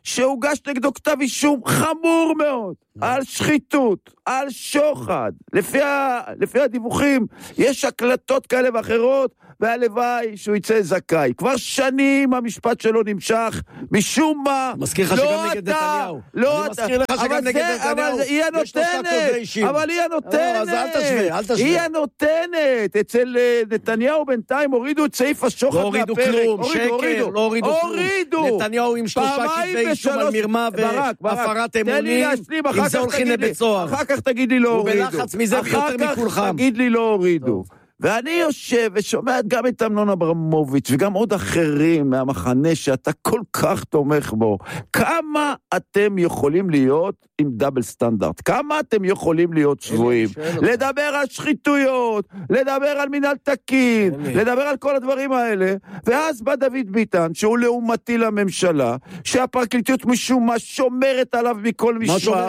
שהוגש נגדו כתב אישום חמור מאוד, על שחיתות, על שוחד, לפי, ה... לפי הדיווחים, יש הקלטות כאלה ואחרות, והלוואי שהוא יצא זכאי. כבר שנים המשפט שלו נמשך, משום מה, מזכיר לך שגם נגד נתניהו. לא אני מזכיר לך שגם נגד נתניהו. אבל היא הנותנת, אבל היא הנותנת. אז אל תשווה, אל תשווה. היא הנותנת. אצל נתניהו בינתיים הורידו את סעיף השוחד מהפרק. לא הורידו כלום, שקר, לא הורידו כלום. נתניהו עם שלושה כתבי אישום על מרמה והפרת אמונים, עם זה הולכים לבית סוהר. אחר כך תגיד לי לא הורידו. ובלחץ מזה יותר מכולכם. אחר כך תגיד לי לא הורידו. ואני יושב ושומע גם את אמנון אברמוביץ' וגם עוד אחרים מהמחנה שאתה כל כך תומך בו. כמה אתם יכולים להיות עם דאבל סטנדרט? כמה אתם יכולים להיות שבועים? לדבר על שחיתויות, לדבר על מנהל תקין, לדבר על כל הדברים האלה. ואז בא דוד ביטן, שהוא לעומתי לממשלה, שהפרקליטות משום מה שומרת עליו מכל משמר.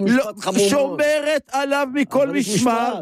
שומרת עליו מכל משמר.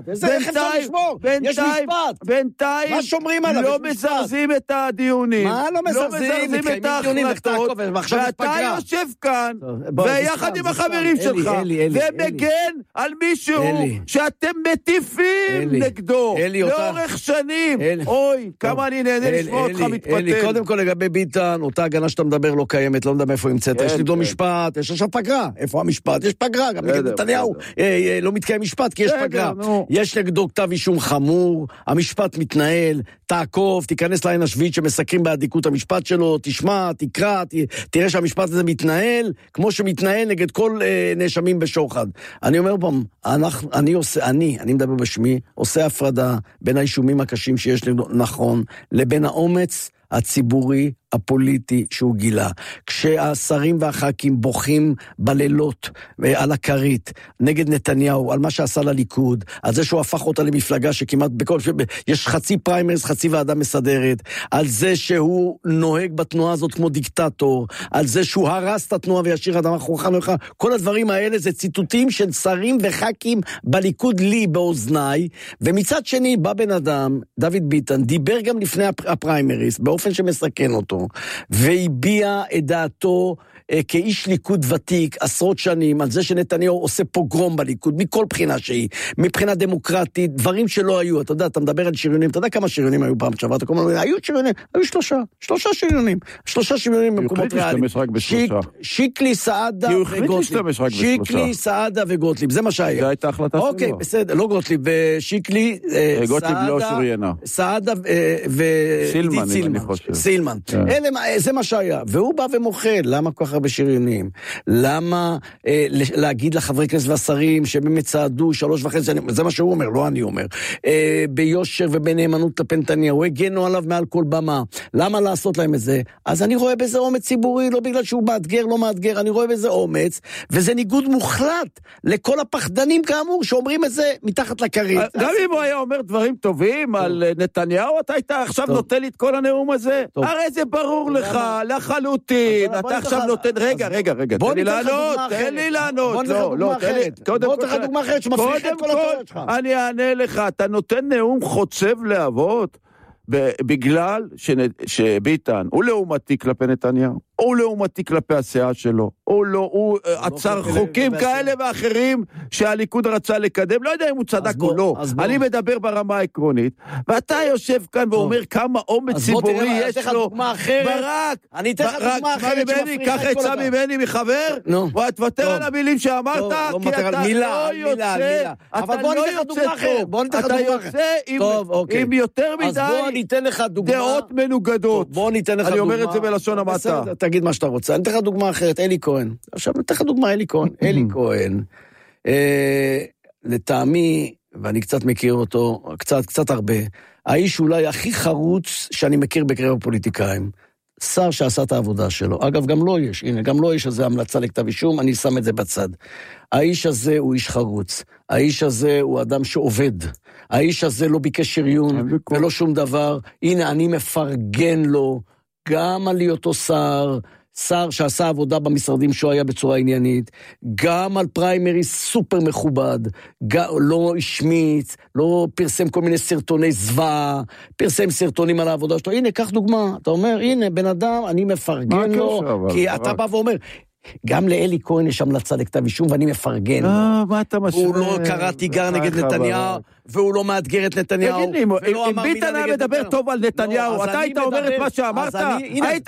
בינתיים בינתיים לא מזרזים את הדיונים, מה לא מזרזים? את ההחלטות, ואתה יושב כאן ויחד עם החברים שלך ומגן על מישהו שאתם מטיפים נגדו לאורך שנים. אוי, כמה אני נהנה לשמוע אותך מתפתל. קודם כל לגבי ביטן, אותה הגנה שאתה מדבר לא קיימת, לא מדבר איפה המצאת, יש לי דו משפט, יש עכשיו פגרה, איפה המשפט? יש פגרה, גם נגד נתניהו לא מתקיים משפט כי יש פגרה, יש נגדו כתב אישום חמור, המשפט מתנהל, תעקוב, תיכנס לעין השביעית שמסקרים בעדיקות המשפט שלו, תשמע, תקרא, ת, תראה שהמשפט הזה מתנהל, כמו שמתנהל נגד כל אה, נאשמים בשוחד. אני אומר פעם, אנחנו, אני עושה, אני, אני מדבר בשמי, עושה הפרדה בין האישומים הקשים שיש לנו, נכון, לבין האומץ הציבורי, הפוליטי שהוא גילה. כשהשרים והח"כים בוכים בלילות על הכרית, נגד נתניהו, על מה שעשה לליכוד, על זה שהוא הפך אותה למפלגה שכמעט בכל... יש חצי פריימריז, חצי ועדה מסדרת, על זה שהוא נוהג בתנועה הזאת כמו דיקטטור, על זה שהוא הרס את התנועה וישיר אדם אחורך נוחה, כל הדברים האלה זה ציטוטים של שרים וח"כים בליכוד לי באוזניי, ומצד שני בא בן אדם, דוד ביטן, דיבר גם לפני הפריימריז, באופן שמסכן אותו, והביע את דעתו אה, כאיש ליכוד ותיק עשרות שנים על זה שנתניהו עושה פוגרום בליכוד מכל בחינה שהיא, מבחינה דמוקרטית, דברים שלא היו. אתה יודע, אתה מדבר על שריונים, אתה יודע כמה שריונים היו פעם שעברת? היו שריונים, היו שלושה, שלושה שריונים, שלושה שריונים במקומות ריאליים. שיק, שיקלי, סעדה וגוטליב. שיקלי, סעדה וגוטליב, זה מה שהיה. זה הייתה החלטה שלו. אוקיי, בסדר, לא גוטליב, שיקלי, גוטליב לא שריינה. סעדה ועידית סילמן. סילמן. אלה, זה מה שהיה. והוא בא ומוחל. למה כל כך הרבה שריונים? למה אה, להגיד לחברי כנסת והשרים שבאמת צעדו שלוש וחצי, זה מה שהוא אומר, לא אני אומר. אה, ביושר ובנאמנות לפנתניהו, הגנו עליו מעל כל במה. למה לעשות להם את זה? אז אני רואה בזה אומץ ציבורי, לא בגלל שהוא מאתגר, לא מאתגר, אני רואה בזה אומץ, וזה ניגוד מוחלט לכל הפחדנים כאמור, שאומרים את זה מתחת לכרית. גם אם הוא היה אומר דברים טובים על נתניהו, אתה היית עכשיו נותן לי את כל הנאום הזה? הרי זה ברור לך, לחלוטין, אתה עכשיו נותן, רגע, רגע, רגע, תן לי לענות, תן לי לענות, בוא נתן דוגמה אחרת, בוא נתן דוגמה אחרת שמפריך את כל התיאוריות שלך. אני אענה לך, אתה נותן נאום חוצב להבות, בגלל שביטן הוא לעומתי כלפי נתניהו, הוא לעומתי כלפי הסיעה שלו, הוא לא, הוא עצר חוקים כאלה ואחרים שהליכוד רצה לקדם, לא יודע אם הוא צדק או לא, אני מדבר ברמה העקרונית, ואתה יושב כאן ואומר כמה אומץ ציבורי יש לו, ברק, אני אתן לך דוגמה אחרת קח עצה ממני מחבר, ותוותר על המילים שאמרת, כי אתה לא יוצא, אתה לא יוצא טוב, אתה יוצא עם יותר מדי דעות מנוגדות, אני אומר את זה בלשון המעטה. תגיד מה שאתה רוצה. אני אתן לך דוגמה אחרת, אלי כהן. עכשיו, אני אתן לך דוגמה, אלי כהן. אלי כהן, אה, לטעמי, ואני קצת מכיר אותו, קצת, קצת הרבה, האיש אולי הכי חרוץ שאני מכיר בקרב הפוליטיקאים. שר שעשה את העבודה שלו. אגב, גם לא יש, הנה, גם לא יש איזה המלצה לכתב אישום, אני שם את זה בצד. האיש הזה הוא איש חרוץ. האיש הזה הוא אדם שעובד. האיש הזה לא ביקש שריון ולא שום דבר. הנה, אני מפרגן לו גם על היותו שר, שר שעשה עבודה במשרדים שהוא היה בצורה עניינית, גם על פריימרי סופר מכובד, גם, לא השמיץ, לא פרסם כל מיני סרטוני זוועה, פרסם סרטונים על העבודה שלו. הנה, קח דוגמה, אתה אומר, הנה, בן אדם, אני מפרגן לו, כי אתה בא ואומר, גם לאלי כהן יש המלצה לכתב אישום, ואני מפרגן. אה, מה אתה משווה? הוא לא קרא תיגר נגד נתניהו, והוא לא מאתגר את נתניהו. תגיד לי, אם ביטן היה מדבר טוב על נתניהו, אתה היית אומר את מה שאמרת? היית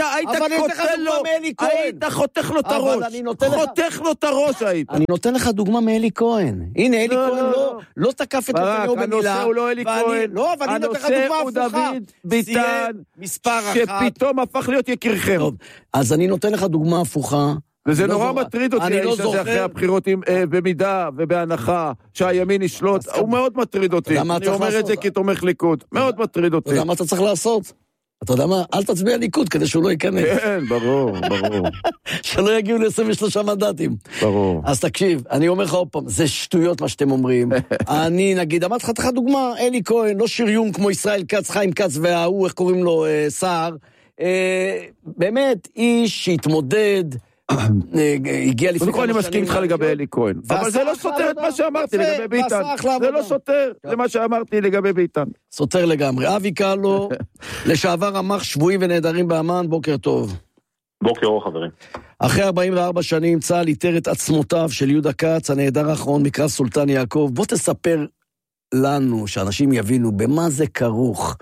חותך לו את הראש. חותך לו את הראש היית. אני נותן לך דוגמה מאלי כהן. הנה, אלי כהן לא תקף את נתניהו במילה. הנושא הוא לא אלי כהן. לא, אבל אני נותן לך דוגמה הפוכה. הנושא הוא דוד ביטן, שפתאום הפך להיות יקירכם. אז אני נותן לך דוגמה הפוכה. וזה נורא מטריד אותי, האיש הזה אחרי הבחירות, במידה ובהנחה שהימין ישלוט, הוא מאוד מטריד אותי. אני אומר את זה כתומך ליכוד, מאוד מטריד אותי. אתה יודע מה אתה צריך לעשות? אתה יודע מה? אל תצביע ליכוד כדי שהוא לא ייכנס. כן, ברור, ברור. שלא יגיעו ל-עשרים ושלושה מנדטים. ברור. אז תקשיב, אני אומר לך עוד פעם, זה שטויות מה שאתם אומרים. אני נגיד, אמרת לך דוגמה, אלי כהן, לא שריון כמו ישראל כץ, חיים כץ וההוא, איך קוראים לו, סער. באמת, איש שהתמודד, הגיע לפני כמה שנים. אני מסכים איתך לגבי אלי כהן. אבל זה לא סותר את מה שאמרתי לגבי ביטן. זה לא סותר למה שאמרתי לגבי ביטן. סותר לגמרי. אבי קלו, לשעבר רמ"ח שבויים ונעדרים באמן, בוקר טוב. בוקר אור חברים. אחרי ארבעים וארבע שנים צה"ל איתר את עצמותיו של יהודה כץ, הנעדר האחרון מקרב סולטן יעקב. בוא תספר לנו, שאנשים יבינו במה זה כרוך.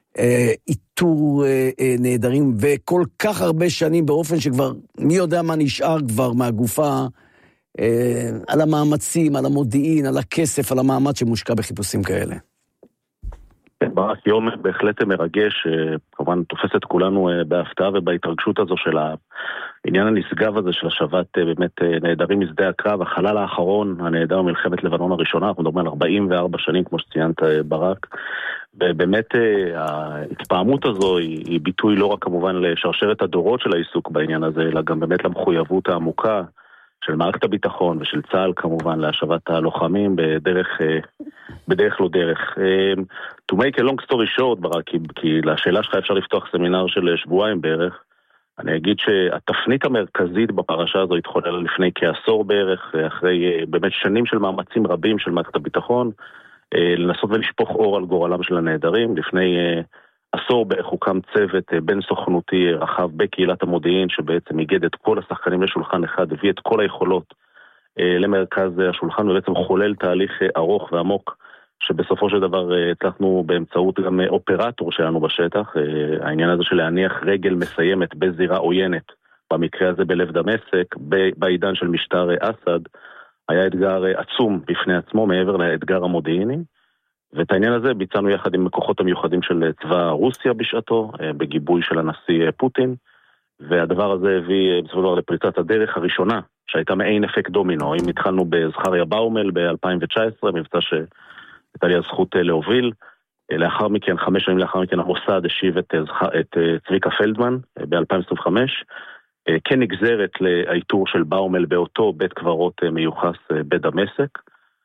איתור נהדרים, וכל כך הרבה שנים באופן שכבר, מי יודע מה נשאר כבר מהגופה, על המאמצים, על המודיעין, על הכסף, על המאמץ שמושקע בחיפושים כאלה. ברק, יום בהחלט מרגש, כמובן תופס את כולנו בהפתעה ובהתרגשות הזו של העניין הנשגב הזה של השבת באמת נהדרים משדה הקרב, החלל האחרון, הנהדר מלחמת לבנון הראשונה, אנחנו מדברים על ארבעים וארבע שנים כמו שציינת ברק, ובאמת ההתפעמות הזו היא, היא ביטוי לא רק כמובן לשרשרת הדורות של העיסוק בעניין הזה, אלא גם באמת למחויבות העמוקה של מערכת הביטחון ושל צה"ל כמובן להשבת הלוחמים בדרך, בדרך לא דרך. To make a long story short, ברק, כי, כי לשאלה שלך אפשר לפתוח סמינר של שבועיים בערך, אני אגיד שהתפנית המרכזית בפרשה הזו התחוללה לפני כעשור בערך, אחרי באמת שנים של מאמצים רבים של מערכת הביטחון, לנסות ולשפוך אור על גורלם של הנהדרים. לפני עשור בערך הוקם צוות בין סוכנותי רחב בקהילת המודיעין, שבעצם היגד את כל השחקנים לשולחן אחד, הביא את כל היכולות למרכז השולחן, ובעצם חולל תהליך ארוך ועמוק, שבסופו של דבר הצלחנו באמצעות גם אופרטור שלנו בשטח, העניין הזה של להניח רגל מסיימת בזירה עוינת, במקרה הזה בלב דמשק, בעידן של משטר אסד, היה אתגר עצום בפני עצמו מעבר לאתגר המודיעיני, ואת העניין הזה ביצענו יחד עם הכוחות המיוחדים של צבא רוסיה בשעתו, בגיבוי של הנשיא פוטין, והדבר הזה הביא בסופו של דבר לפריצת הדרך הראשונה, שהייתה מעין אפקט דומינו. אם התחלנו בזכריה באומל ב-אלפיים תשע עשרה, מבצע שהייתה לי הזכות להוביל, לאחר מכן, חמש שנים לאחר מכן, המוסד השיב את, את צביקה פלדמן ב-אלפיים עשרים וחמש, כן נגזרת לאיתור של באומל באותו בית קברות מיוחס בדמשק,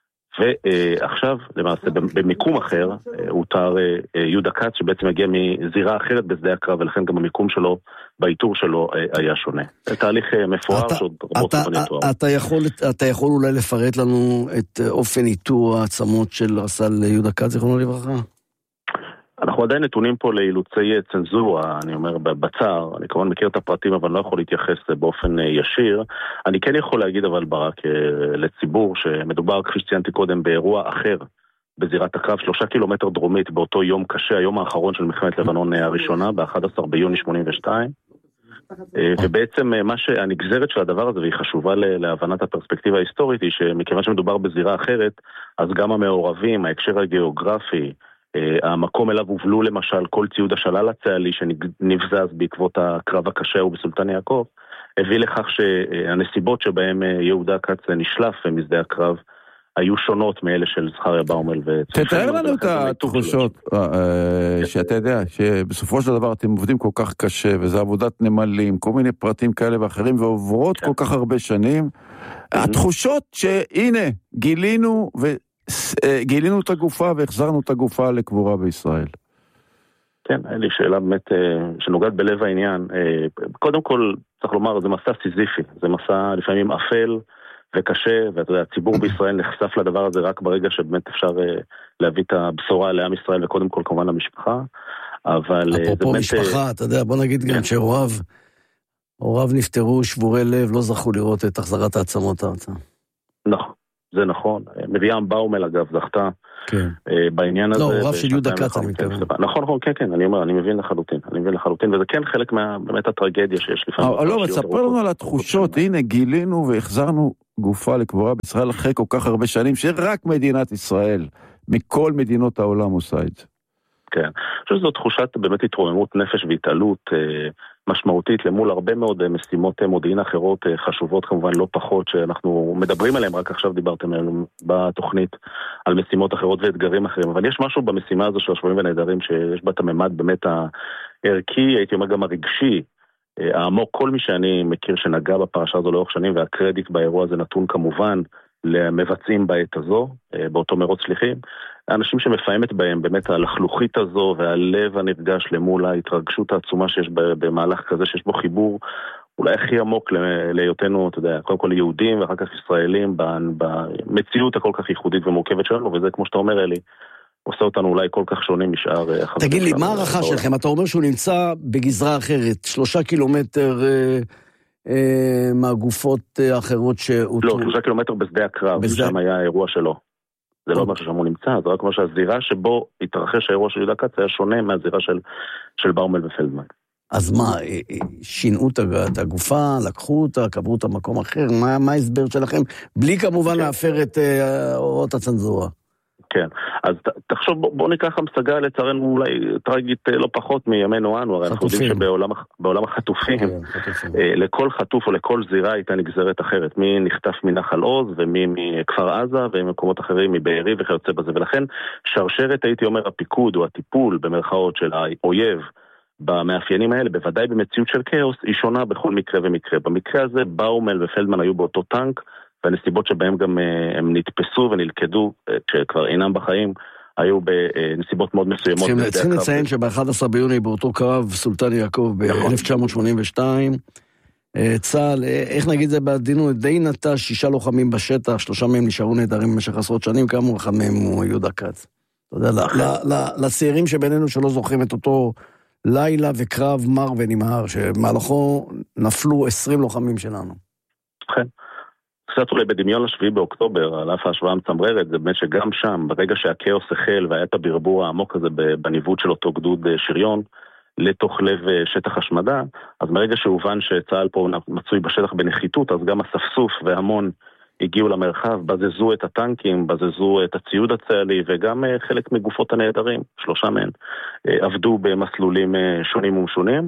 ועכשיו למעשה במיקום אחר הותר יהודה כץ שבעצם הגיע מזירה אחרת בשדה הקרב, ולכן גם המיקום שלו באיתור שלו היה שונה. זה תהליך מפואר שעוד רבות זמן יתואר. אתה יכול אולי לפרט לנו את אופן איתור העצמות של רס"ל יהודה כץ, זיכרונו לברכה? אנחנו עדיין נתונים פה לאילוצי צנזורה, אני אומר בצער, אני כמובן מכיר את הפרטים אבל לא יכול להתייחס באופן ישיר. אני כן יכול להגיד אבל ברק לציבור שמדובר כפי שציינתי קודם באירוע אחר בזירת הקרב, שלושה קילומטר דרומית באותו יום קשה, היום האחרון של מלחמת לבנון הראשונה, ב-אחד עשר ביוני שמונים ושתיים, ובעצם מה שהנגזרת של הדבר הזה, והיא חשובה להבנת הפרספקטיבה ההיסטורית, היא שמכיוון שמדובר בזירה אחרת, אז גם המעורבים, ההקשר הגיאוגרפי, המקום אליו הובלו למשל כל ציוד השלל הצה"לי שנבזז בעקבות הקרב הקשה ובסולטן יעקב, הביא לכך שהנסיבות שבהם יהודה כץ נשלף משדה הקרב היו שונות מאלה של זכריה באומל. תתאר לנו את התחושות שאתה יודע שבסופו של דבר אתם עובדים כל כך קשה וזה עבודת נמלים, כל מיני פרטים כאלה ואחרים ועוברות כל כך הרבה שנים, התחושות שהנה גילינו ו... גילינו את הגופה והחזרנו את הגופה לקבורה בישראל. כן, היה לי שאלה באמת שנוגעת בלב העניין. קודם כל, צריך לומר, זה מסע סיזיפי, זה מסע לפעמים אפל וקשה, ואתה יודע, הציבור בישראל נחשף לדבר הזה רק ברגע שבאמת אפשר להביא את הבשורה לעם ישראל, וקודם כל כמובן למשפחה, אבל... אפרופו משפחה, אתה יודע, בוא נגיד גם שרואב, הוריו נפטרו שבורי לב, לא זכו לראות את החזרת העצמות הארצה. נכון, זה נכון. מרים באומל אגב זכתה כן. בעניין הזה. לא, הוריו של יהודה כץ, אני מתכוון. נכון, נכון, כן, כן, אני אומר, אני מבין לחלוטין, אני מבין לחלוטין, וזה כן חלק מה, באמת הטרגדיה שיש לפעמים. אבל לא, תספר לנו על התחושות, הנה, גילינו והחזרנו גופה לקבורה בישראל אחרי כל כך הרבה שנים, שרק מדינת ישראל, מכל מדינות העולם עושה את זה. כן, אני חושב שזו תחושת באמת התרוממות נפש והתעלות אה, משמעותית למול הרבה מאוד משימות מודיעין אחרות אה, חשובות כמובן לא פחות שאנחנו מדברים עליהן, רק עכשיו דיברתם עליהן בתוכנית על משימות אחרות ואתגרים אחרים, אבל יש משהו במשימה הזו של השבויים ונעדרים שיש בה את הממד באמת הערכי, הייתי אומר גם הרגשי, אה, העמוק, כל מי שאני מכיר שנגע בפרשה הזו לאורך שנים והקרדיט באירוע הזה נתון כמובן למבצעים בעת הזו, אה, באותו מרוץ שליחים, האנשים שמפעמת בהם באמת הלחלוכית הזו והלב הנרגש למול ההתרגשות העצומה שיש במהלך כזה, שיש בו חיבור אולי הכי עמוק להיותנו, אתה יודע, קודם כל יהודים ואחר כך ישראלים במציאות הכל כך ייחודית ומורכבת שלנו, וזה כמו שאתה אומר אלי, עושה אותנו אולי כל כך שונים משאר חברים. תגיד לי, מה הערכה שלכם? אתה אומר שהוא נמצא בגזרה אחרת, שלושה קילומטר אה, אה, מהגופות האחרות שהותרו. לא, שלושה קילומטר בשדה הקרב, שם היה האירוע שלו. זה לא משהו שם הוא נמצא, זה רק מה שהזירה שבו התרחש האירוע של יהודה כץ היה שונה מהזירה של, של באומל ופלדמן. אז מה, שינו את הגופה, לקחו אותה, קברו אותה במקום אחר, מה, מה ההסבר שלכם? בלי כמובן להפר את אורות הצנזורה. כן, אז תחשוב, בוא, בוא ניקח המשגה לצערנו אולי טרגית לא פחות מימינו אנו, הרי אנחנו יודעים שבעולם החטופים, לכל חטוף או לכל זירה הייתה נגזרת אחרת, מי נחטף מנחל עוז ומי מכפר עזה ומקומות אחרים מבארי וכיוצא בזה, ולכן שרשרת הייתי אומר הפיקוד או הטיפול במרכאות של האויב במאפיינים האלה, בוודאי במציאות של כאוס, היא שונה בכל מקרה ומקרה. במקרה הזה באומל ופלדמן היו באותו טנק, והנסיבות שבהם גם הם נתפסו ונלכדו, כשכבר אינם בחיים, היו בנסיבות מאוד מסוימות. צריכים לציין שב-אחד עשר ביוני באותו קרב, סולטן יעקב ב-אלף תשע מאות שמונים ושתיים, צה"ל, איך נגיד זה בעדינות, די נטש שישה לוחמים בשטח, שלושה מהם נשארו נהדרים במשך עשרות שנים, כאמור אחד מהם הוא יהודה כץ. אתה יודע, לצעירים שבינינו שלא זוכרים את אותו לילה וקרב מר ונמהר, שמהלכו נפלו עשרים לוחמים שלנו. כן. קצת אולי בדמיון לשביעי באוקטובר, על אף ההשוואה המצמררת, זה באמת שגם שם, ברגע שהכאוס החל והיה את הברבור העמוק הזה בניווט של אותו גדוד שריון, לתוך לב שטח השמדה, אז מרגע שהובן שצה"ל פה מצוי בשטח בנחיתות, אז גם הספסוף והמון הגיעו למרחב, בזזו את הטנקים, בזזו את הציוד הצה"לי, וגם חלק מגופות הנהדרים, שלושה מהן, עבדו במסלולים שונים ומשונים,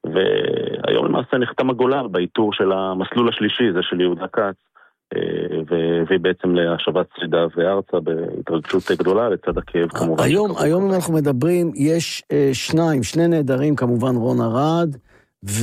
והיום למעשה נחתם הגולל באיתור של המסלול השלישי, זה של יהודה כץ, והביא בעצם להשבת שרידה וארצה בהתרגשות גדולה לצד הכאב כמובן. היום, היום אם אנחנו מדברים, יש שניים, שני נהדרים, כמובן רון ארד ו...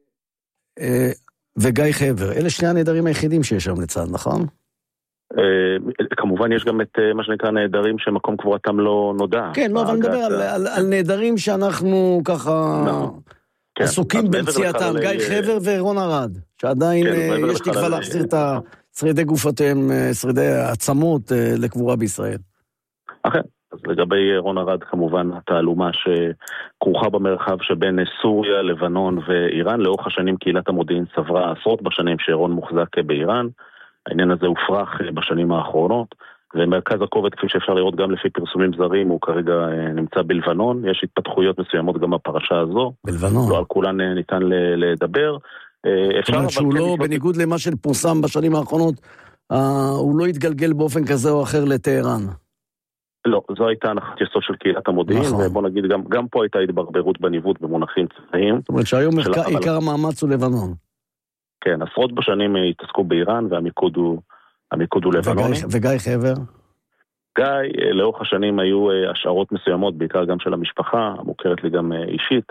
וגיא חבר. אלה שני הנהדרים היחידים שיש שם לצד, נכון? כמובן יש גם את מה שנקרא נהדרים שמקום קבורתם לא נודע. כן, לא, אבל נדבר על, על, על נהדרים שאנחנו ככה... כן, עסוקים במציאתם, גיא חבר ורון ארד, שעדיין כן, יש תקווה להחזיר את שרידי גופותיהם, שרידי העצמות לקבורה בישראל. אכן, אז לגבי רון ארד כמובן התעלומה שכרוכה במרחב שבין סוריה, לבנון ואיראן, לאורך השנים קהילת המודיעין סברה עשרות בשנים שרון מוחזק באיראן, העניין הזה הופרח בשנים האחרונות, ומרכז הכובד, כפי שאפשר לראות גם לפי פרסומים זרים, הוא כרגע נמצא בלבנון, יש התפתחויות מסוימות גם בפרשה הזו. בלבנון. לא על כולן ניתן לדבר. זאת אומרת שהוא לא, בניגוד למה שפורסם בשנים האחרונות, הוא לא יתגלגל באופן כזה או אחר לטהרן. לא, זו הייתה הנחת יסוד של קהילת המודיעין, ובוא נגיד, גם פה הייתה התברברות בניווט במונחים צבאיים. זאת אומרת שהיום עיקר המאמץ הוא לבנון. כן, עשרות בשנים התעסקו באיראן, והמיקוד הוא המיקוד הוא לבנוני. וגיא חבר? גיא, לאורך השנים היו השערות מסוימות, בעיקר גם של המשפחה, המוכרת לי גם אישית,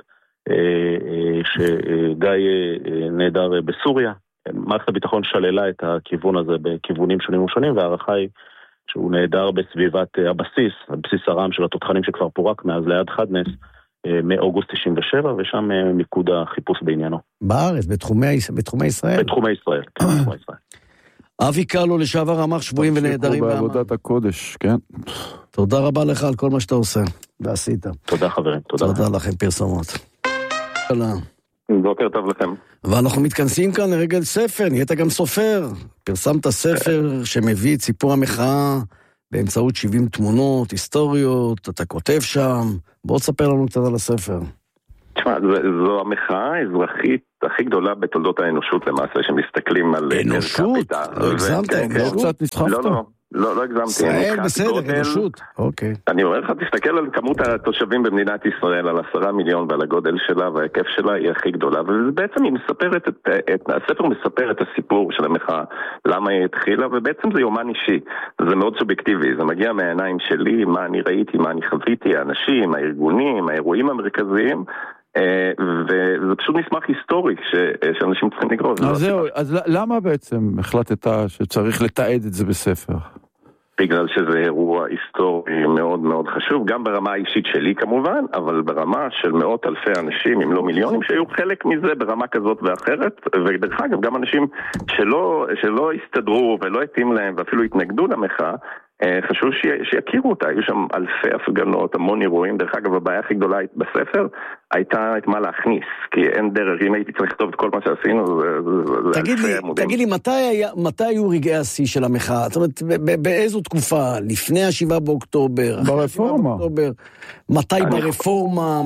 שגיא נהדר בסוריה. מערכת הביטחון שללה את הכיוון הזה בכיוונים שונים ושונים, והערכה היא שהוא נהדר בסביבת הבסיס, הבסיס הרם של התותחנים שכבר פורק מאז ליד חדנס, מאוגוסט תשעים ושבע, ושם מיקוד החיפוש בעניינו. בארץ, בתחומי, בתחומי ישראל? בתחומי ישראל, כן, בתחומי ישראל. אבי קרלו לשעבר רמ"ח שבויים ונהדרים בעבודת הקודש, כן. תודה רבה לך על כל מה שאתה עושה ועשית. תודה חברים, תודה. תודה לכם פרסומות. בוקר טוב לכם. ואנחנו מתכנסים כאן לרגל ספר, נהיית גם סופר. פרסמת ספר שמביא את סיפור המחאה באמצעות שבעים תמונות, היסטוריות, אתה כותב שם. בוא תספר לנו קצת על הספר. תשמע, זו המחאה האזרחית הכי גדולה בתולדות האנושות למעשה, שמסתכלים על... אנושות? לא הגזמת, לא קצת נסחפת? לא, לא. לא, לא הגזמתי. ישראל, בסדר, אנושות. אוקיי. אני אומר לך, תסתכל על כמות התושבים במדינת ישראל, על עשרה מיליון ועל הגודל שלה, וההיקף שלה היא הכי גדולה, ובעצם היא מספרת את, את, הספר מספר את הסיפור של המחאה, למה היא התחילה, ובעצם זה יומן אישי. זה מאוד סובייקטיבי, זה מגיע מהעיניים שלי, מה אני ראיתי, מה אני חוויתי, האנשים, הארגונים, האירועים המרכזיים, וזה פשוט מסמך היסטורי שאנשים צריכים לקרוא. אז זהו, אז למה בעצם החלטת שצריך לתעד את זה בספר? בגלל שזה אירוע היסטורי מאוד מאוד חשוב, גם ברמה האישית שלי כמובן, אבל ברמה של מאות אלפי אנשים, אם לא מיליונים, שהיו חלק מזה ברמה כזאת ואחרת, ודרך אגב גם אנשים שלא, שלא הסתדרו ולא התאים להם ואפילו התנגדו למחאה, חשוב שיכירו אותה. היו שם אלפי הפגנות, המון אירועים. דרך אגב, הבעיה הכי גדולה הייתה הייתה את מה להכניס, כי אין דרך, אם הייתי צריך לכתוב את כל מה שעשינו, זה אלפי עמודים. תגיד לי, מתי היו רגעי השיא של המחאה? זאת אומרת, באיזו תקופה? לפני השבעה באוקטובר? ברפורמה. מתי ברפורמה?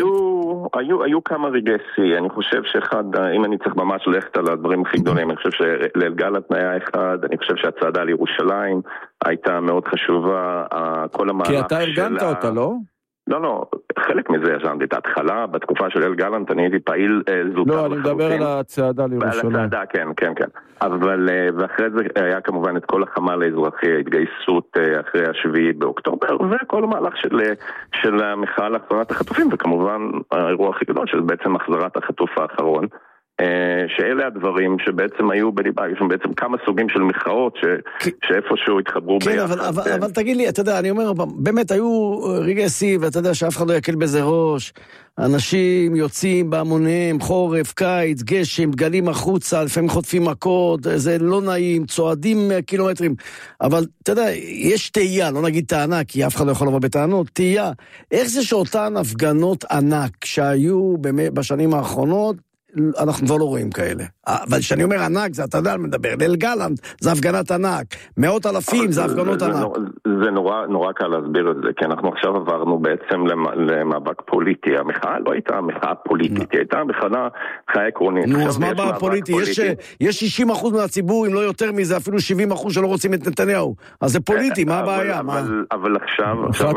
היו כמה רגעי שיא. אני חושב שאחד, אם אני צריך ממש ללכת על הדברים הכי גדולים, אני חושב שלגלנט היה אחד, אני חושב שהצעדה לירושלים הייתה מאוד חשובה, כל המהלך שלה... כי אתה ארגנת אותה, לא? לא, לא, חלק מזה ישנתי את ההתחלה, בתקופה של אל גלנט אני הייתי פעיל זוטר. לא, אני מדבר על הצעדה לירושלים. על הצעדה, כן, כן, כן. אבל, ואחרי זה היה כמובן את כל החמ"ל האזרחי, ההתגייסות אחרי השביעי באוקטובר, וכל המהלך של, של המחאה להחזרת החטופים, וכמובן האירוע הכי גדול, שזה בעצם החזרת החטוף האחרון. שאלה הדברים שבעצם היו בליבה, היו שם בעצם כמה סוגים של מחאות שאיפשהו התחברו ביחד. כן, אבל תגיד לי, אתה יודע, אני אומר, באמת היו רגעי שיא, ואתה יודע שאף אחד לא יקל בזה ראש, אנשים יוצאים בהמוניהם, חורף, קיץ, גשם, דגלים החוצה, לפעמים חוטפים מכות, זה לא נעים, צועדים קילומטרים, אבל אתה יודע, יש תהייה, לא נגיד טענה, כי אף אחד לא יכול לבוא בטענות, תהייה, איך זה שאותן הפגנות ענק שהיו בשנים האחרונות, אנחנו כבר לא רואים כאלה. אבל כשאני אומר ענק, זה אתה יודע מדבר, ליל גלנט, זה הפגנת ענק, מאות אלפים, זה הפגנות ענק. זה נורא, נורא קל להסביר את זה, כי אנחנו עכשיו עברנו בעצם למאבק פוליטי. המחאה לא הייתה מחאה פוליטית, היא הייתה מחאה עקרונית. נו, אז מה בא פוליטי? יש שישים אחוז מהציבור, אם לא יותר מזה, אפילו שבעים אחוז שלא רוצים את נתניהו. אז זה פוליטי, מה הבעיה? אבל עכשיו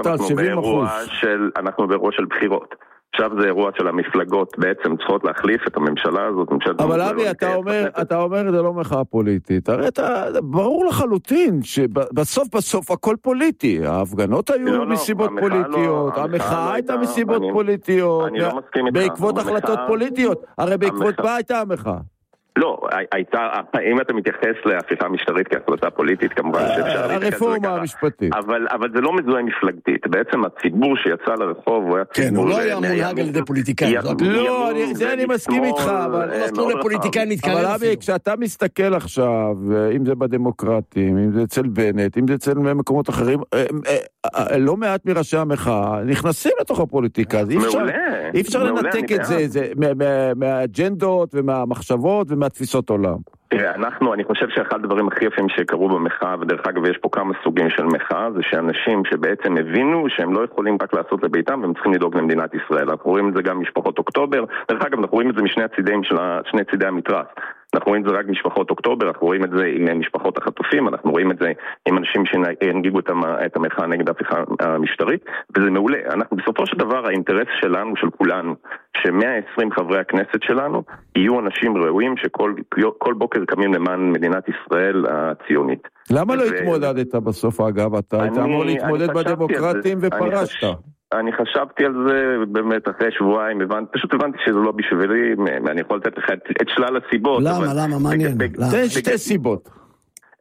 אנחנו באירוע של בחירות. עכשיו זה אירוע של המפלגות בעצם צריכות להחליף את הממשלה הזאת. אבל אבי, אתה אומר, אתה אומר זה לא מחאה פוליטית. הרי אתה, ברור לחלוטין שבסוף בסוף הכל פוליטי. ההפגנות היו מסיבות פוליטיות, המחאה הייתה מסיבות פוליטיות, בעקבות החלטות פוליטיות. הרי בעקבות מה הייתה המחאה? לא, הייתה, אם אתה מתייחס להפיכה משטרית כהחלטה פוליטית, כמובן שאפשר להתייחס הרפורמה המשפטית. אבל, אבל זה לא מזוהה מפלגתית. בעצם הציבור שיצא לרחוב, הוא היה ציבור... כן, הוא לא היה מונהג על ידי פוליטיקאים. לא, זה אני מסכים איתך, אבל... לא לפוליטיקאים להתקרב. אבל אבי, כשאתה מסתכל עכשיו, אם זה בדמוקרטים, אם זה אצל בנט, אם זה אצל מקומות אחרים, לא מעט מראשי המחאה נכנסים לתוך הפוליטיקה. אי אפשר לנתק את זה מהאג'נדות ומהמחשבות מהתפיסות עולם. אנחנו, אני חושב שאחד הדברים הכי יפים שקרו במחאה, ודרך אגב יש פה כמה סוגים של מחאה, זה שאנשים שבעצם הבינו שהם לא יכולים רק לעשות לביתם, והם צריכים לדאוג למדינת ישראל. אנחנו רואים את זה גם משפחות אוקטובר, דרך אגב אנחנו רואים את זה משני הצידים של שני צידי המתרס. אנחנו רואים את זה רק משפחות אוקטובר, אנחנו רואים את זה עם משפחות החטופים, אנחנו רואים את זה עם אנשים שהנגיגו את המחאה נגד ההפיכה המשטרית, וזה מעולה. אנחנו בסופו של דבר, האינטרס שלנו, של כולנו, ש-מאה ועשרים חברי הכנסת שלנו יהיו אנשים ראויים שכל כל בוקר קמים למען מדינת ישראל הציונית. למה לא התמודדת בסוף, אגב? אתה היית אמור להתמודד בדמוקרטים ופרשת. אני חשבתי על זה באמת אחרי שבועיים, פשוט הבנתי שזה לא בשבילי, אני יכול לתת לך את שלל הסיבות. למה, למה, מעניין? תן שתי סיבות.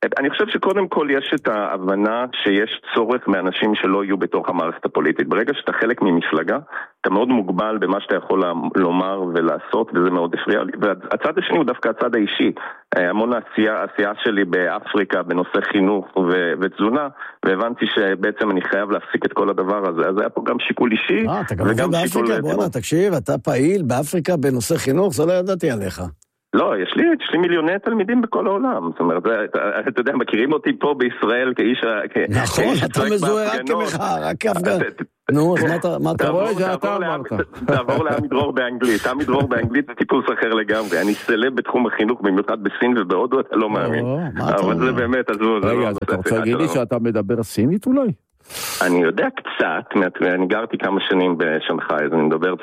אני חושב שקודם כל יש את ההבנה שיש צורך מאנשים שלא יהיו בתוך המערכת הפוליטית. ברגע שאתה חלק ממפלגה, אתה מאוד מוגבל במה שאתה יכול לומר ולעשות, וזה מאוד הפריע לי. והצד השני הוא דווקא הצד האישי. המון העשייה, העשייה שלי באפריקה בנושא חינוך ו- ותזונה, והבנתי שבעצם אני חייב להפסיק את כל הדבר הזה. אז היה פה גם שיקול אישי. אה, אתה גם עובד באפריקה? בוא'נה, תקשיב, אתה פעיל באפריקה בנושא חינוך, זה לא ידעתי עליך. לא, יש לי, יש לי מיליוני תלמידים בכל העולם. זאת אומרת, אתה יודע, מכירים אותי פה בישראל כאיש... נכון, אתה מזוהה רק כמחאה, רק כהפגן. נו, אז מה אתה רואה? זה אתה אמרת. תעבור לעמידרור באנגלית. עמידרור באנגלית זה טיפוס אחר לגמרי. אני סלב בתחום החינוך, במיוחד בסין ובהודו, אתה לא מאמין. אבל זה באמת, אז הוא... רגע, אז אתה רוצה להגיד לי שאתה מדבר סינית אולי? אני יודע קצת, אני גרתי כמה שנים בשנגחאי, אז אני מדבר...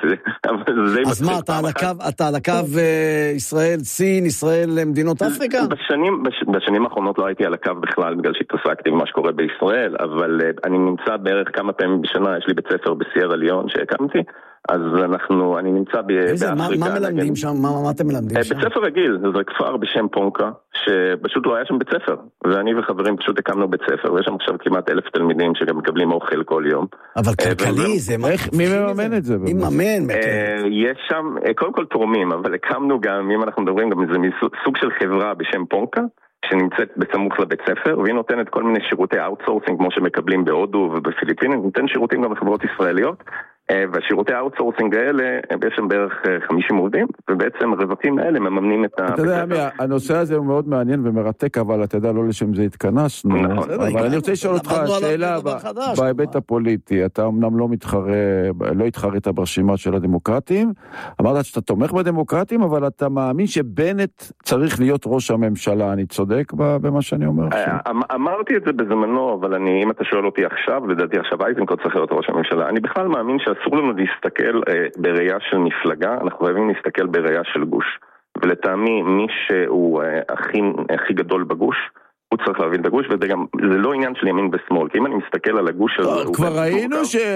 אז מה, אתה על הקו ישראל, סין, ישראל, מדינות אפריקה? בשנים האחרונות לא הייתי על הקו בכלל, בגלל שהתעסקתי במה שקורה בישראל, אבל אני נמצא בערך כמה פעמים בשנה, יש לי בית ספר בסיירה ליון שהקמתי, אז אנחנו, אני נמצא באפריקה. מה מלמדים שם? מה אתם מלמדים שם? בית ספר רגיל, זה כפר בשם פונקה, שפשוט לא היה שם בית ספר, ואני וחברים פשוט הקמנו בית ספר, ויש שם עכשיו כמעט אלף תלמידים שגם מקבלים אוכל כל יום. אבל כלכלי, זה מה? מי מממן את זה? מי מממן? יש שם, קודם כל תורמים, אבל הקמנו גם, אם אנחנו מדברים, גם זה סוג של חברה בשם פונקה, שנמצאת בסמוך לבית ספר, והיא נותנת כל מיני שירותי אאוטסורסינג, כמו שמקבלים בהודו ובפיליפינים, נותן שירותים גם לחברות ישראליות, והשירותי האוטסורסינג האלה, יש שם בערך חמישים עובדים, ובעצם הרווחים האלה מממנים את ה... אתה יודע, הנושא הזה הוא מאוד מעניין ומרתק, אבל אתה יודע, לא לשם זה התכנסנו. נכון. אבל אני רוצה לשאול אותך שאלה בהיבט הפוליטי. אתה אמנם לא מתחרה, לא התחרית ברשימה של הדמוקרטים, אמרת שאתה תומך בדמוקרטים, אבל אתה מאמין שבנט צריך להיות ראש הממשלה. אני צודק במה שאני אומר? אמרתי את זה בזמנו, אבל אני, אם אתה שואל אותי עכשיו, לדעתי עכשיו איזנקוט צריך להיות ראש הממשלה. אני בכלל מאמין שאסור לנו להסתכל אה, בראייה של מפלגה, אנחנו חייבים להסתכל בראייה של גוש. ולטעמי, מי שהוא אה, הכי, הכי גדול בגוש, הוא צריך להבין את הגוש, וזה גם, זה לא עניין של ימין ושמאל, כי אם אני מסתכל על הגוש הזה... כבר ראינו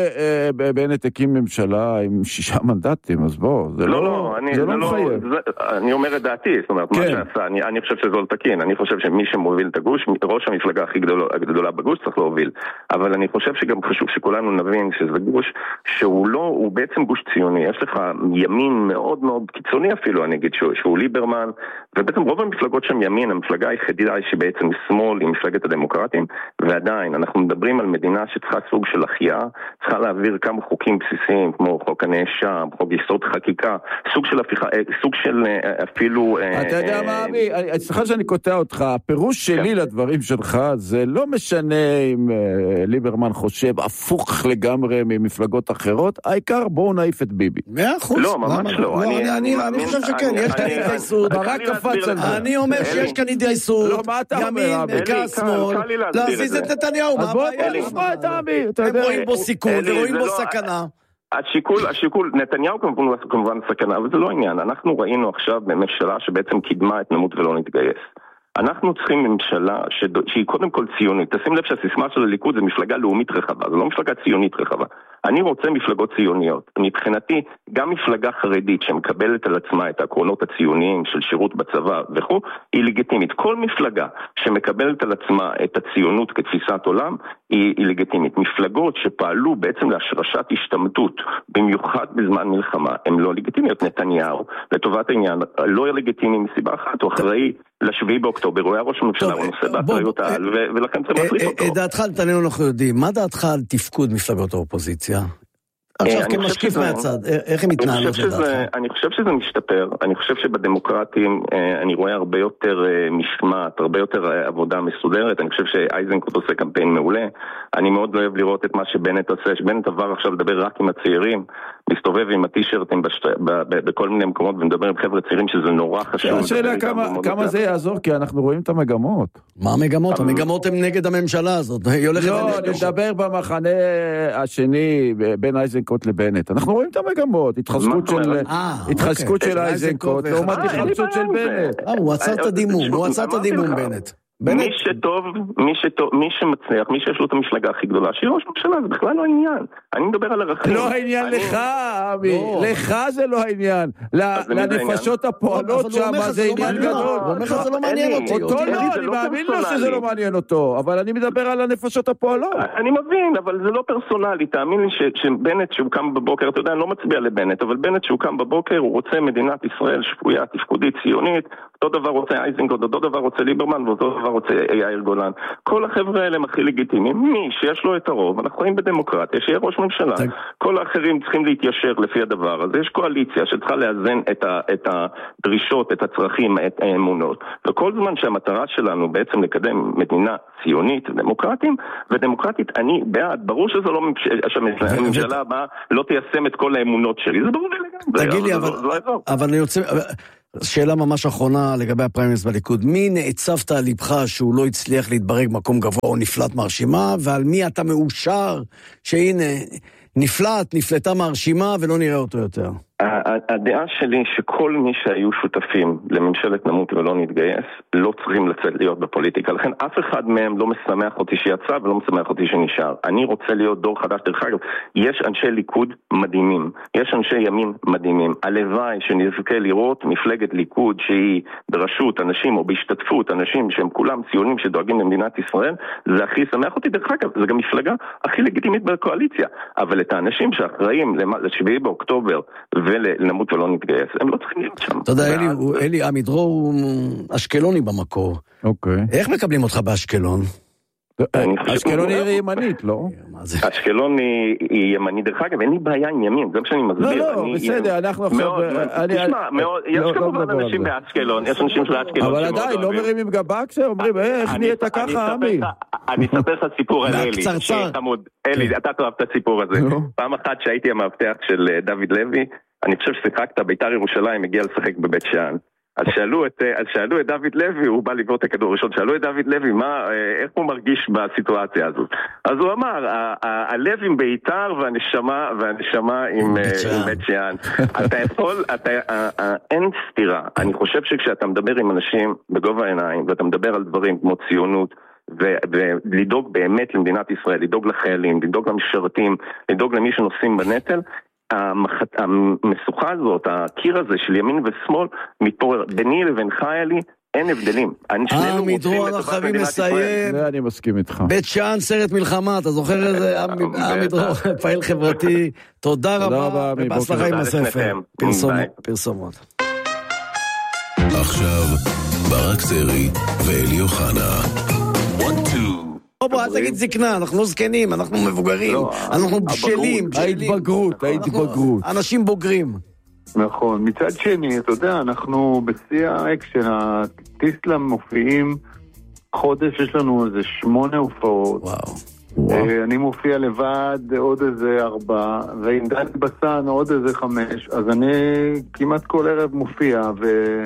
שבנט הקים ממשלה עם שישה מנדטים, אז בוא, זה לא מחייב. אני אומר את דעתי, זאת אומרת, מה שעשה, אני חושב שזה לא תקין, אני חושב שמי שמוביל את הגוש, ראש המפלגה הכי גדולה בגוש צריך להוביל, אבל אני חושב שגם חשוב שכולנו נבין שזה גוש שהוא לא, הוא בעצם גוש ציוני, יש לך ימין מאוד מאוד קיצוני אפילו, אני אגיד שהוא ליברמן, ובעצם רוב המפלגות שם ימין, המפלגה היחידה שבעצם שמאל עם מפלגת הדמוקרטים, ועדיין אנחנו מדברים על מדינה שצריכה סוג של החייאה, צריכה להעביר כמה חוקים בסיסיים, כמו חוק הנאשם, חוק יסוד חקיקה, סוג של הפיכה, סוג של אפילו... אתה יודע מה, אבי, סליחה שאני קוטע אותך, הפירוש שלי לדברים שלך, זה לא משנה אם ליברמן חושב הפוך לגמרי ממפלגות אחרות, העיקר בואו נעיף את ביבי. מאה אחוז. לא, ממש לא. אני חושב שכן, יש כאן התגייסות. ברק קפץ על זה. אני אומר שיש כאן התגייסות. ימין, בעיקר שמאל, להזיז את נתניהו, מה הבעיה? בוא נשמע את העמי. הם רואים בו סיכון ורואים בו סכנה. השיקול, השיקול, נתניהו כמובן, כמובן סכנה, אבל זה לא עניין. אנחנו ראינו עכשיו בממשלה שבעצם קידמה את נמות ולא נתגייס. אנחנו צריכים ממשלה שהיא קודם כל ציונית. תשים לב שהסיסמה של הליכוד זה מפלגה לאומית רחבה, זה לא מפלגה ציונית רחבה. אני רוצה מפלגות ציוניות. מבחינתי, גם מפלגה חרדית שמקבלת על עצמה את העקרונות הציוניים של שירות בצבא וכו', היא לגיטימית. כל מפלגה שמקבלת על עצמה את הציונות כתפיסת עולם, היא, היא לגיטימית. מפלגות שפעלו בעצם להשרשת השתמטות, במיוחד בזמן מלחמה, הן לא לגיטימיות. נתניהו, לטובת העניין, לא לגיטימי מסיבה אחת, הוא אחראי לשביעי באוקטובר, הוא היה ראש הממשלה, הוא נושא באחריות העל, ולכן צריך להטריף אותו. דעתך נתניהו אנחנו יודעים, מה דעתך על תפקוד מפלגות האופוזיציה? עכשיו כמשקיף מהצד, איך הם מתנהלות לדעתך? אני חושב שזה משתפר, אני חושב שבדמוקרטים אני רואה הרבה יותר משמעת, הרבה יותר עבודה מסודרת, אני חושב שאייזנקוט עושה קמפיין מעולה, אני מאוד לא אוהב לראות את מה שבנט עושה, שבנט עבר עכשיו לדבר רק עם הצעירים, מסתובב עם הטישרטים בכל מיני מקומות ומדבר עם חבר'ה צעירים שזה נורא חשוב. השאלה כמה זה יעזור, כי אנחנו רואים את המגמות. מה המגמות? המגמות הן נגד הממשלה הזאת. לא, נדבר במחנה השני בין אייזנקוט לבנט. אנחנו רואים את המגמות, התחזקות של אייזנקוט, לעומת התחזקות של בנט. הוא עצר את הדימום, הוא עצר את הדימום בנט. מי שטוב, מי שטוב, מי שמצליח, מי שיש לו את המפלגה הכי גדולה, שיהיה ראש ממשלה, זה בכלל לא העניין. אני מדבר על ערכים. לא העניין לך, אבי, לך זה לא העניין. לנפשות הפועלות שם, זה עניין גדול. הוא אומר לך זה לא מעניין אותי. אותו לא, אני מאמין לו שזה לא מעניין אותו, אבל אני מדבר על הנפשות הפועלות. אני מבין, אבל זה לא פרסונלי, תאמין לי שבנט שהוא קם בבוקר, אתה יודע, אני לא מצביע לבנט, אבל בנט שהוא קם בבוקר, הוא רוצה מדינת ישראל שפויה, תפקודית, ציונית, אותו דבר רוצה אייזנקוט, אותו דבר רוצה ליברמן, ואותו דבר רוצה יאיר גולן. כל החבר'ה האלה הם הכי לגיטימיים. מי שיש לו את הרוב, אנחנו חיים בדמוקרטיה, שיהיה ראש ממשלה. כל האחרים צריכים להתיישר לפי הדבר הזה. יש קואליציה שצריכה לאזן את, ה, את הדרישות, את הצרכים, את האמונות. וכל זמן שהמטרה שלנו בעצם לקדם מדינה ציונית, דמוקרטית, ודמוקרטית, אני בעד. ברור שזה לא שהממשלה הבאה לא תיישם את כל האמונות שלי. זה ברור לגמרי. תגיד לי, אבל אני רוצה... שאלה ממש אחרונה לגבי הפריימריז בליכוד. מי נעצבת על ליבך שהוא לא הצליח להתברג מקום גבוה או נפלט מהרשימה, ועל מי אתה מאושר שהנה נפלט, נפלטה מהרשימה ולא נראה אותו יותר? הדעה שלי שכל מי שהיו שותפים לממשלת נמות ולא נתגייס לא צריכים לצאת להיות בפוליטיקה, לכן אף אחד מהם לא משמח אותי שיצא ולא משמח אותי שנשאר. אני רוצה להיות דור חדש. דרך אגב, יש אנשי ליכוד מדהימים, יש אנשי ימין מדהימים. הלוואי שנזכה לראות מפלגת ליכוד שהיא בראשות אנשים או בהשתתפות אנשים שהם כולם ציונים שדואגים למדינת ישראל, זה הכי שמח אותי. דרך אגב, זה גם מפלגה הכי לגיטימית בקואליציה, אבל את האנשים שאחראים לשביעי באוקטובר ולנמות ולא נתגייס, הם לא צריכים להיות שם. אתה יודע, אלי עמידרור הוא אשקלוני במקור. אוקיי. איך מקבלים אותך באשקלון? אשקלון היא ימנית, לא? אשקלון היא ימנית, דרך אגב, אין לי בעיה עם ימין, גם שאני מסביר. לא, לא, בסדר, אנחנו עכשיו... תשמע, יש כמובן אנשים באשקלון, יש אנשים של אשקלון. אבל עדיין, לא מרימים גבה כשאומרים, איך נהיית ככה, עמי? אני אספר לך סיפור על אלי. אלי, אתה תאהב את הסיפור הזה. פעם אחת שהייתי המאבטח של דוד לוי, אני חושב ששיחקת בית"ר ירושלים, הגיע לשחק בבית שאן. אז שאלו את, אז שאלו את דוד לוי, הוא בא לבוא את הכדור הראשון, שאלו את דוד לוי, מה, איך הוא מרגיש בסיטואציה הזאת? אז הוא אמר, הלב עם בית"ר והנשמה, והנשמה עם בית שאן. אתה יכול, אתה, אין סתירה. אני חושב שכשאתה מדבר עם אנשים בגובה העיניים, ואתה מדבר על דברים כמו ציונות, ולדאוג באמת למדינת ישראל, לדאוג לחיילים, לדאוג למשרתים, לדאוג למי שנושאים בנטל, המסוכה הזאת, הקיר הזה של ימין ושמאל, מתפורר. ביני לבינך אלי, אין הבדלים. עמידרור, אנחנו חייבים לסיים. זה אני מסכים איתך. בית שאן, סרט מלחמה, אתה זוכר איזה עמידרור, פעיל חברתי. תודה רבה, ובהצלחה עם הספר. פרסומות. עכשיו, ברק סרי ואלי אוחנה. בוא, אל תגיד זקנה, אנחנו לא זקנים, אנחנו מבוגרים, אנחנו בשלים. ההתבגרות, ההתבגרות. אנשים בוגרים. נכון, מצד שני, אתה יודע, אנחנו בשיא האקשן, הטיסלאם מופיעים, חודש יש לנו איזה שמונה הופעות. וואו. אני מופיע לבד עוד איזה ארבע, ועם דני בסן עוד איזה חמש, אז אני כמעט כל ערב מופיע, ו...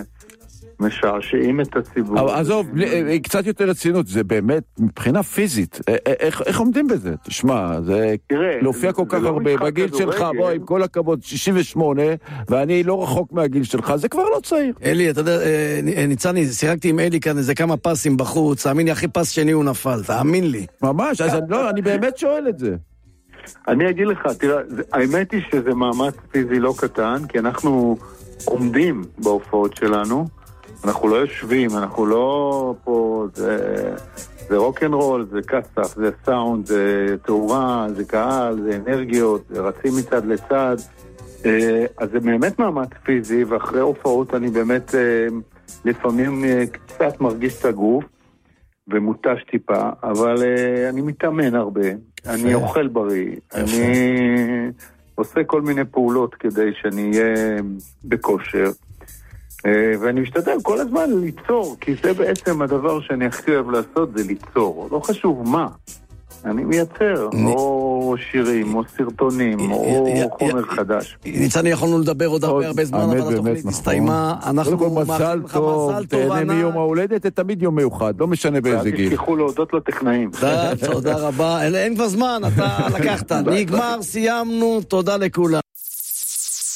משעשעים את הציבור. אבל עזוב, קצת יותר רצינות, זה באמת מבחינה פיזית, איך עומדים בזה? תשמע, זה להופיע כל כך הרבה, בגיל שלך, בוא, עם כל הכבוד, שישים ושמונה, ואני לא רחוק מהגיל שלך, זה כבר לא צעיר. אלי, אתה יודע, ניצני, שיחקתי עם אלי כאן איזה כמה פסים בחוץ, תאמין לי, הכי פס שני הוא נפל, תאמין לי. ממש, אז אני באמת שואל את זה. אני אגיד לך, תראה, האמת היא שזה מאמץ פיזי לא קטן, כי אנחנו עומדים בהופעות שלנו, אנחנו לא יושבים, אנחנו לא פה, זה, זה רוק'נ'רול, זה קסף, זה סאונד, זה תאורה, זה קהל, זה אנרגיות, זה רצים מצד לצד. אז זה באמת מאמץ פיזי, ואחרי הופעות אני באמת לפעמים קצת מרגיש את הגוף, ומוטש טיפה, אבל אני מתאמן הרבה, אני אוכל בריא, אני עושה כל מיני פעולות כדי שאני אהיה בכושר. ואני משתדל כל הזמן ליצור, כי זה בעצם הדבר שאני הכי אוהב לעשות, זה ליצור. לא חשוב מה. אני מייצר, או שירים, או סרטונים, או חומר חדש. ניצני, יכולנו לדבר עוד הרבה הרבה זמן, אבל התוכנית הסתיימה. אנחנו מזל טוב, תהנה מיום ההולדת, זה תמיד יום מיוחד, לא משנה באיזה גיל. תשכחו להודות לטכנאים. תודה רבה. אין כבר זמן, אתה לקחת. נגמר, סיימנו, תודה לכולם.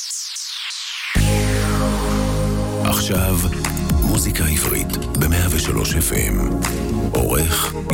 עכשיו, מוזיקה עברית ב-מאה ושלוש ושלוש אף אם. עורך